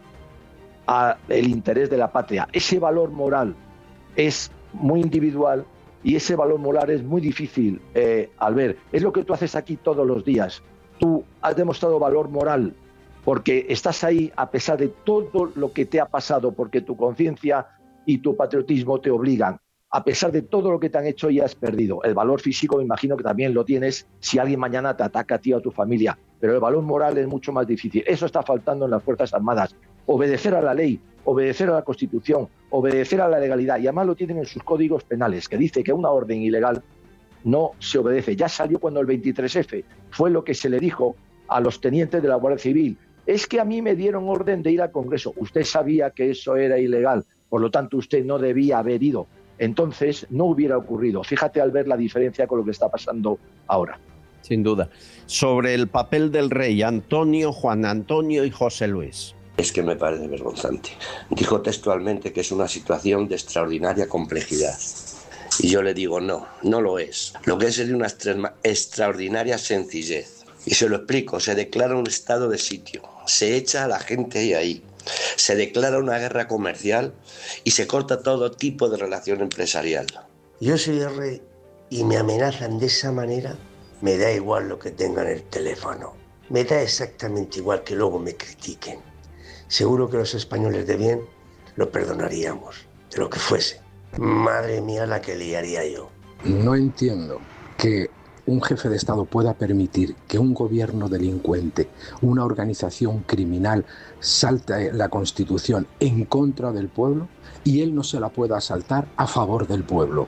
al interés de la patria. Ese valor moral es muy individual y ese valor moral es muy difícil, eh, al ver. Es lo que tú haces aquí todos los días. Tú has demostrado valor moral porque estás ahí a pesar de todo lo que te ha pasado, porque tu conciencia y tu patriotismo te obligan. A pesar de todo lo que te han hecho y has perdido. El valor físico me imagino que también lo tienes si alguien mañana te ataca a ti o a tu familia. Pero el valor moral es mucho más difícil. Eso está faltando en las Fuerzas Armadas. Obedecer a la ley, obedecer a la Constitución, obedecer a la legalidad. Y además lo tienen en sus códigos penales, que dice que una orden ilegal no se obedece. Ya salió cuando el veintitrés efe fue lo que se le dijo a los tenientes de la Guardia Civil. Es que a mí me dieron orden de ir al Congreso. Usted sabía que eso era ilegal, por lo tanto usted no debía haber ido. Entonces no hubiera ocurrido. Fíjate al ver la diferencia con lo que está pasando ahora. Sin duda. Sobre el papel del rey, Antonio, Juan Antonio y José Luis. Es que me parece vergonzante. Dijo textualmente que es una situación de extraordinaria complejidad. Y yo le digo no, no lo es. Lo que es es de una extraordinaria sencillez. Y se lo explico, se declara un estado de sitio, se echa a la gente ahí, ahí, se declara una guerra comercial y se corta todo tipo de relación empresarial. Yo soy el rey y me amenazan de esa manera, me da igual lo que tengan en el teléfono, me da exactamente igual que luego me critiquen. Seguro que los españoles de bien lo perdonaríamos, de lo que fuese. Madre mía la que liaría yo. No entiendo que un jefe de Estado pueda permitir que un gobierno delincuente, una organización criminal, salte la Constitución en contra del pueblo y él no se la pueda saltar a favor del pueblo.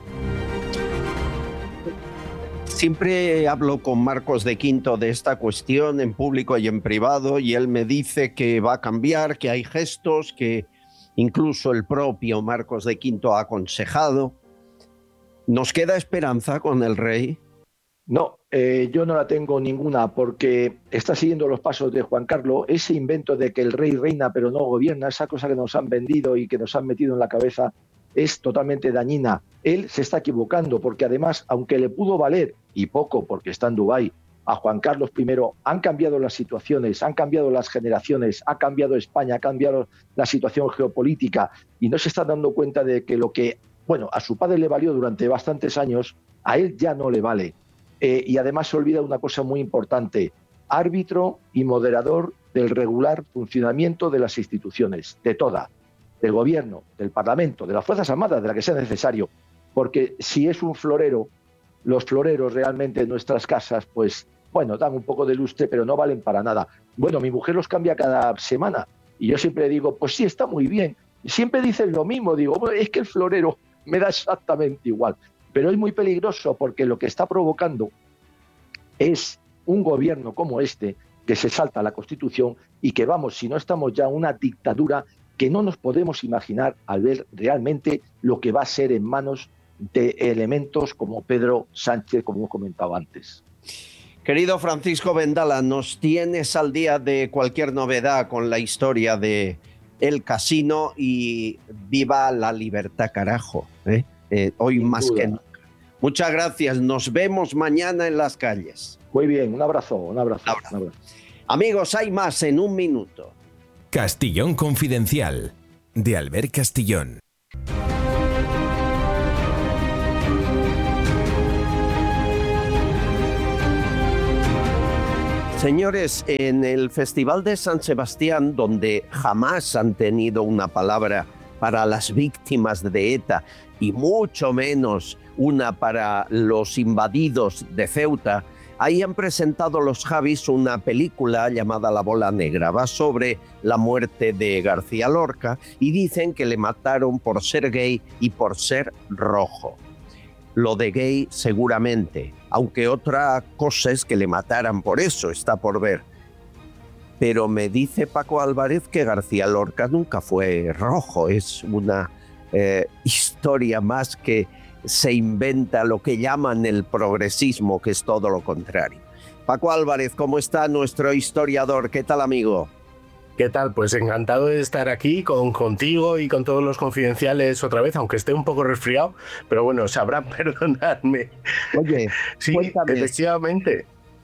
Siempre hablo con Marcos de Quinto de esta cuestión en público y en privado y él me dice que va a cambiar, que hay gestos, que incluso el propio Marcos de Quinto ha aconsejado. ¿Nos queda esperanza con el rey? No, eh, yo no la tengo ninguna porque está siguiendo los pasos de Juan Carlos. Ese invento de que el rey reina pero no gobierna, esa cosa que nos han vendido y que nos han metido en la cabeza es totalmente dañina. Él se está equivocando porque además, aunque le pudo valer, y poco porque está en Dubái, a Juan Carlos primero, han cambiado las situaciones, han cambiado las generaciones, ha cambiado España, ha cambiado la situación geopolítica y no se está dando cuenta de que lo que, bueno, a su padre le valió durante bastantes años, a él ya no le vale. Eh, y además se olvida una cosa muy importante, árbitro y moderador del regular funcionamiento de las instituciones, de toda, del gobierno, del Parlamento, de las Fuerzas Armadas, de la que sea necesario, porque si es un florero, los floreros realmente en nuestras casas, pues, bueno, dan un poco de lustre, pero no valen para nada. Bueno, mi mujer los cambia cada semana y yo siempre digo, pues sí, está muy bien. Y siempre dicen lo mismo, digo, bueno, es que el florero me da exactamente igual. Pero es muy peligroso porque lo que está provocando es un gobierno como este que se salta la Constitución y que vamos, si no estamos ya en una dictadura que no nos podemos imaginar al ver realmente lo que va a ser en manos de elementos como Pedro Sánchez, como hemos comentado antes. Querido Francisco Vendala, ¿nos tienes al día de cualquier novedad con la historia de El Casino? Y viva la libertad, carajo, ¿eh? Eh, hoy Sin más duda. que nunca. Muchas gracias, nos vemos mañana en las calles. Muy bien, un abrazo, un abrazo. Un abrazo. Un abrazo. Amigos, hay más en un minuto. Castillón Confidencial, de Albert Castillón. Señores, en el Festival de San Sebastián, donde jamás han tenido una palabra para las víctimas de ETA y mucho menos una para los invadidos de Ceuta, ahí han presentado los Javis una película llamada La Bola Negra. Va sobre la muerte de García Lorca y dicen que le mataron por ser gay y por ser rojo. Lo de gay seguramente, aunque otra cosa es que le mataran por eso, está por ver. Pero me dice Paco Álvarez que García Lorca nunca fue rojo, es una eh, historia más que se inventa lo que llaman el progresismo, que es todo lo contrario. Paco Álvarez, ¿cómo está nuestro historiador? ¿Qué tal, amigo? ¿Qué tal? Pues encantado de estar aquí con, contigo y con todos los confidenciales otra vez, aunque esté un poco resfriado, pero bueno, sabrán perdonarme. Oye, sí, cuéntame. Efectivamente,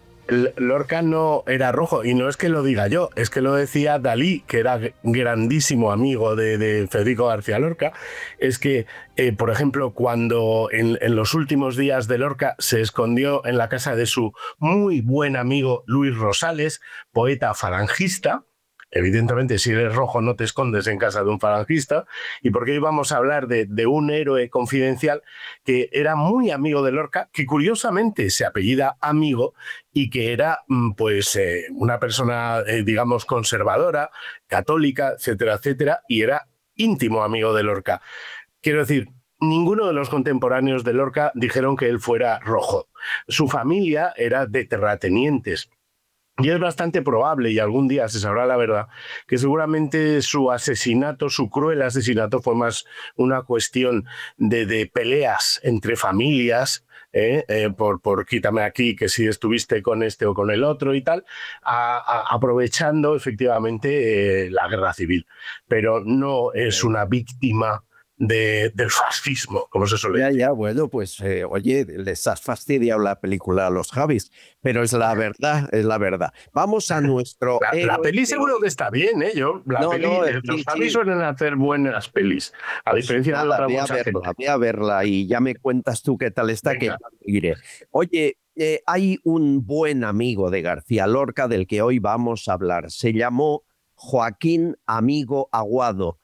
Lorca no era rojo, y no es que lo diga yo, es que lo decía Dalí, que era grandísimo amigo de, de Federico García Lorca. Es que, eh, por ejemplo, cuando en, en los últimos días de Lorca se escondió en la casa de su muy buen amigo Luis Rosales, poeta falangista. Evidentemente, si eres rojo no te escondes en casa de un falangista. Y porque hoy vamos a hablar de, de un héroe confidencial que era muy amigo de Lorca, que curiosamente se apellida Amigo y que era pues eh, una persona, eh, digamos, conservadora, católica, etcétera, etcétera, y era íntimo amigo de Lorca. Quiero decir, ninguno de los contemporáneos de Lorca dijeron que él fuera rojo. Su familia era de terratenientes. Y es bastante probable, y algún día se sabrá la verdad, que seguramente su asesinato, su cruel asesinato, fue más una cuestión de, de peleas entre familias, eh, eh, por, por quítame aquí que si estuviste con este o con el otro y tal, a, a, aprovechando efectivamente eh, la guerra civil. Pero no es una víctima De, del fascismo, como se suele decir. Ya, ya, bueno, pues eh, oye, les has fastidiado la película a los Javis, pero es la verdad, es la verdad. Vamos a nuestro La, la peli seguro que está bien, ¿eh? Yo, la no, peli, no, los sí, Javis sí. suelen hacer buenas pelis, a diferencia Nada, de otra ve a mucha verla, gente. ve a verla y ya me cuentas tú qué tal está, Venga. Que iré. Oye, eh, hay un buen amigo de García Lorca del que hoy vamos a hablar. Se llamó Joaquín Amigo Aguado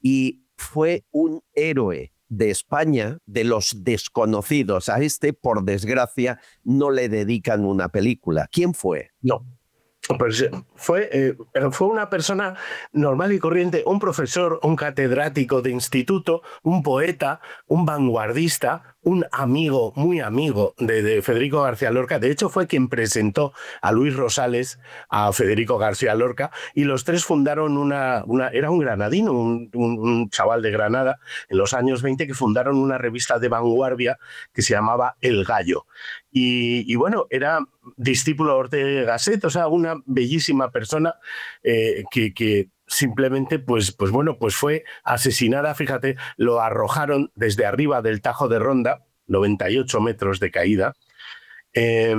y fue un héroe de España, de los desconocidos. A este, por desgracia, no le dedican una película. ¿Quién fue? No. Pues fue, eh, fue una persona normal y corriente, un profesor, un catedrático de instituto, un poeta, un vanguardista, un amigo, muy amigo de, de Federico García Lorca. De hecho, fue quien presentó a Luis Rosales a Federico García Lorca, y los tres fundaron una... una era un granadino, un, un, un chaval de Granada, en los años veinte, que fundaron una revista de vanguardia que se llamaba El Gallo. Y, y bueno, era discípulo de Ortega y Gasset, o sea, una bellísima persona eh, que, que simplemente, pues, pues bueno, pues fue asesinada, fíjate, lo arrojaron desde arriba del Tajo de Ronda, noventa y ocho metros de caída, eh,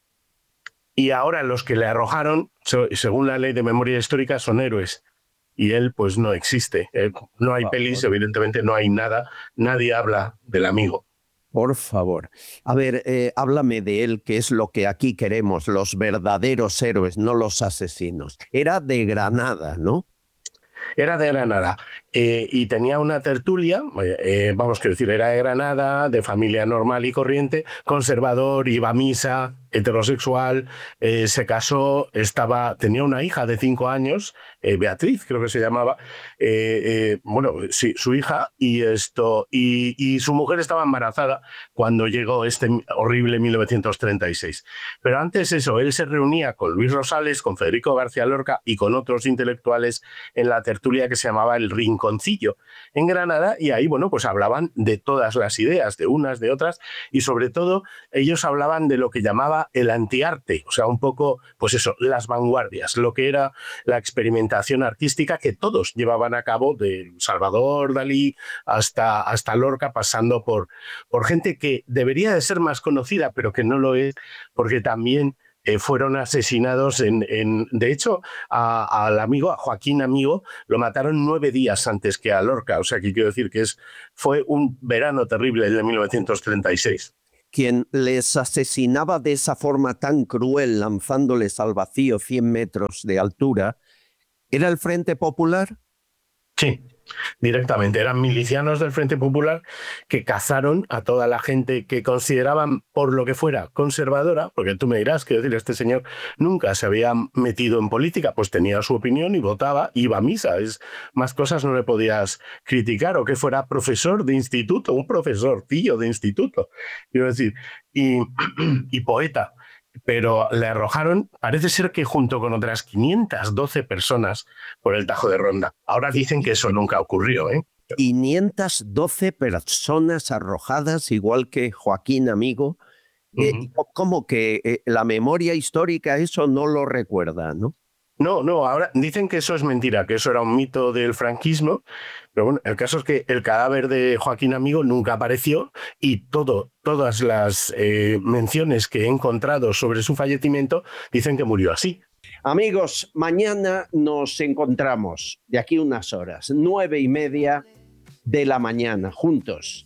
y ahora los que le arrojaron, según la ley de memoria histórica, son héroes. Y él, pues, no existe. Eh, no hay pelis, evidentemente no hay nada, nadie habla del amigo. Por favor. A ver, eh, háblame de él, que es lo que aquí queremos, los verdaderos héroes, no los asesinos. Era de Granada, ¿no? Era de Granada eh, y tenía una tertulia, eh, vamos a decir, era de Granada, de familia normal y corriente, conservador, iba a misa, heterosexual, eh, se casó, estaba, tenía una hija de cinco años, eh, Beatriz creo que se llamaba, eh, eh, bueno, sí, su hija, y, esto, y, y su mujer estaba embarazada cuando llegó este horrible mil novecientos treinta y seis. Pero antes eso, él se reunía con Luis Rosales, con Federico García Lorca y con otros intelectuales en la tertulia que se llamaba El Rincón rinconcillo en Granada, y ahí, bueno, pues hablaban de todas las ideas, de unas, de otras, y sobre todo ellos hablaban de lo que llamaba el antiarte, o sea, un poco, pues eso, las vanguardias, lo que era la experimentación artística que todos llevaban a cabo, de Salvador Dalí hasta, hasta Lorca, pasando por, por gente que debería de ser más conocida, pero que no lo es, porque también eh, fueron asesinados en, en de hecho, a, al amigo, a Joaquín Amigo, lo mataron nueve días antes que a Lorca, o sea, que quiero decir que es, fue un verano terrible el de mil novecientos treinta y seis. Quien les asesinaba de esa forma tan cruel, lanzándoles al vacío cien metros de altura, ¿era el Frente Popular? Sí, directamente. Eran milicianos del Frente Popular que cazaron a toda la gente que consideraban, por lo que fuera, conservadora, porque tú me dirás, quiero decir, este señor nunca se había metido en política, pues tenía su opinión y votaba, iba a misa. Es, más cosas no le podías criticar, o que fuera profesor de instituto, un profesor, tío de instituto, quiero decir, y, y poeta. Pero le arrojaron, parece ser que junto con otras quinientas doce personas por el Tajo de Ronda. Ahora dicen que eso nunca ocurrió, ¿eh? quinientas doce personas arrojadas, igual que Joaquín Amigo. Uh-huh. eh, como que eh, la memoria histórica eso no lo recuerda, ¿no? No, no, ahora dicen que eso es mentira, que eso era un mito del franquismo, pero bueno, el caso es que el cadáver de Joaquín Amigo nunca apareció, y todo, todas las eh, menciones que he encontrado sobre su fallecimiento dicen que murió así. Amigos, mañana nos encontramos de aquí unas horas, nueve y media de la mañana, juntos,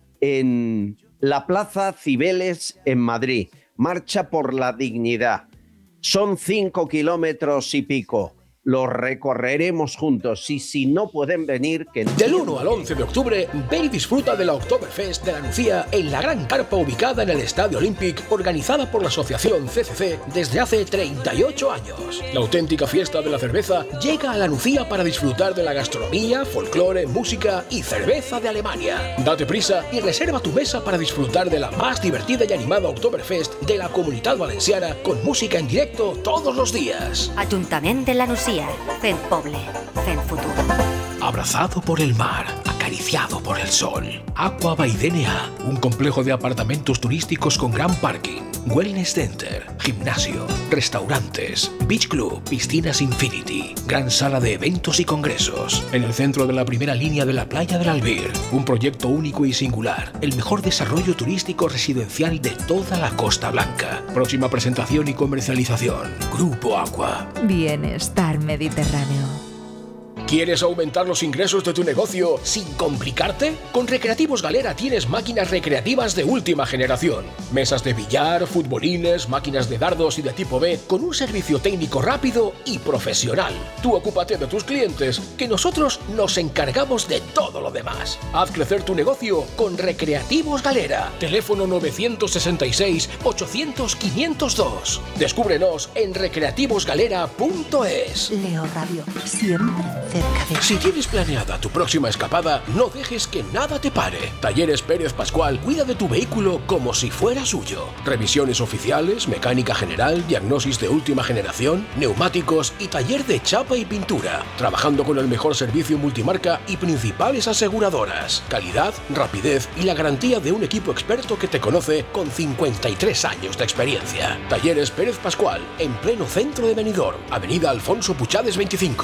en la Plaza Cibeles en Madrid. Marcha por la dignidad. Son cinco kilómetros y pico. Los recorreremos juntos, y si no pueden venir... que Del uno al once de octubre, ven y disfruta de la Oktoberfest de la Nucía en la gran carpa ubicada en el Estadio Olympic, organizada por la asociación C C C desde hace treinta y ocho años. La auténtica fiesta de la cerveza llega a la Nucía para disfrutar de la gastronomía, folclore, música y cerveza de Alemania. Date prisa y reserva tu mesa para disfrutar de la más divertida y animada Oktoberfest de la Comunitat Valenciana, con música en directo todos los días. Ayuntamiento de la Nucía. Fent Poble, Fent Futur. Abrazado por el mar, acariciado por el sol. Aqua by D N A, un complejo de apartamentos turísticos con gran parking, wellness center, gimnasio, restaurantes, beach club, piscinas infinity, gran sala de eventos y congresos. En el centro de la primera línea de la playa del Albir, un proyecto único y singular, el mejor desarrollo turístico residencial de toda la Costa Blanca. Próxima presentación y comercialización, Grupo Aqua. Bienestar Mediterráneo. ¿Quieres aumentar los ingresos de tu negocio sin complicarte? Con Recreativos Galera tienes máquinas recreativas de última generación. Mesas de billar, futbolines, máquinas de dardos y de tipo B, con un servicio técnico rápido y profesional. Tú ocúpate de tus clientes, que nosotros nos encargamos de todo lo demás. Haz crecer tu negocio con Recreativos Galera. Teléfono nueve seis seis, ocho cero cero, cinco cero dos. Descúbrenos en recreativos galera punto es. Leo Radio, siempre cerca. Si tienes planeada tu próxima escapada, no dejes que nada te pare. Talleres Pérez Pascual cuida de tu vehículo como si fuera suyo. Revisiones oficiales, mecánica general, diagnosis de última generación, neumáticos y taller de chapa y pintura. Trabajando con el mejor servicio multimarca y principales aseguradoras. Calidad, rapidez y la garantía de un equipo experto que te conoce con cincuenta y tres años de experiencia. Talleres Pérez Pascual, en pleno centro de Benidorm, Avenida Alfonso Puchades veinticinco.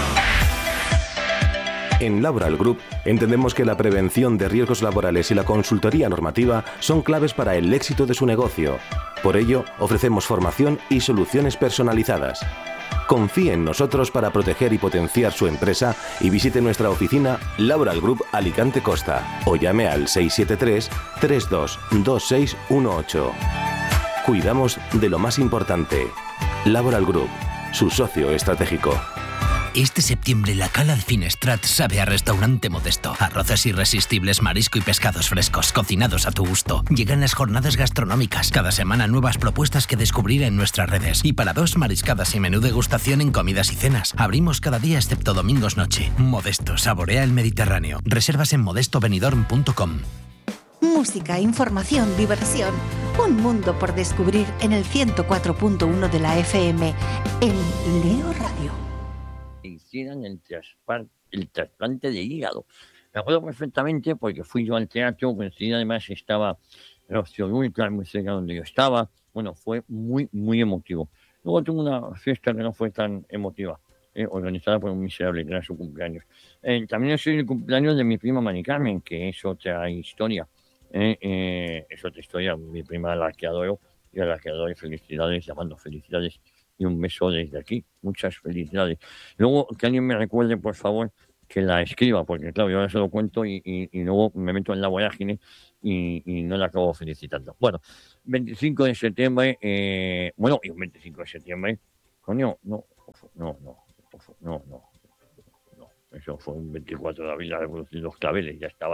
En Laboral Group entendemos que la prevención de riesgos laborales y la consultoría normativa son claves para el éxito de su negocio. Por ello, ofrecemos formación y soluciones personalizadas. Confíe en nosotros para proteger y potenciar su empresa y visite nuestra oficina Laboral Group Alicante Costa o llame al seis siete tres, tres dos dos seis uno ocho. Cuidamos de lo más importante. Laboral Group, su socio estratégico. Este septiembre la Cala de Finestrat sabe a restaurante modesto. Arroces irresistibles, marisco y pescados frescos, cocinados a tu gusto. Llegan las jornadas gastronómicas. Cada semana nuevas propuestas que descubrir en nuestras redes. Y para dos, mariscadas y menú degustación en comidas y cenas. Abrimos cada día excepto domingos noche. Modesto, saborea el Mediterráneo. Reservas en modesto benidorm punto com. Música, información, diversión. Un mundo por descubrir en el ciento cuatro punto uno de la F M. En Leo Radio. Hicieran el trasplante el trasplante de hígado. Me acuerdo perfectamente porque fui yo al teatro, coincidí, además estaba Rocío Dúrcal muy cerca donde yo estaba. Bueno, fue muy, muy emotivo. Luego tuve una fiesta que no fue tan emotiva, eh, organizada por un miserable, que era su cumpleaños. Eh, también es el cumpleaños de mi prima Mari Carmen, que es otra historia. Eh, eh, es otra historia, mi prima a la que adoro, y a la que adoro, felicidades, llamando felicidades, y un beso desde aquí, muchas felicidades. Luego, que alguien me recuerde, por favor, que la escriba, porque claro, yo ahora se lo cuento y, y, y luego me meto en la vorágine y, y no la acabo felicitando. Bueno, veinticinco de septiembre, eh, bueno, y un veinticinco de septiembre, coño, no, no, no, no, no, no, eso fue un veinticuatro de abril, la revolución de los claveles, ya estaba.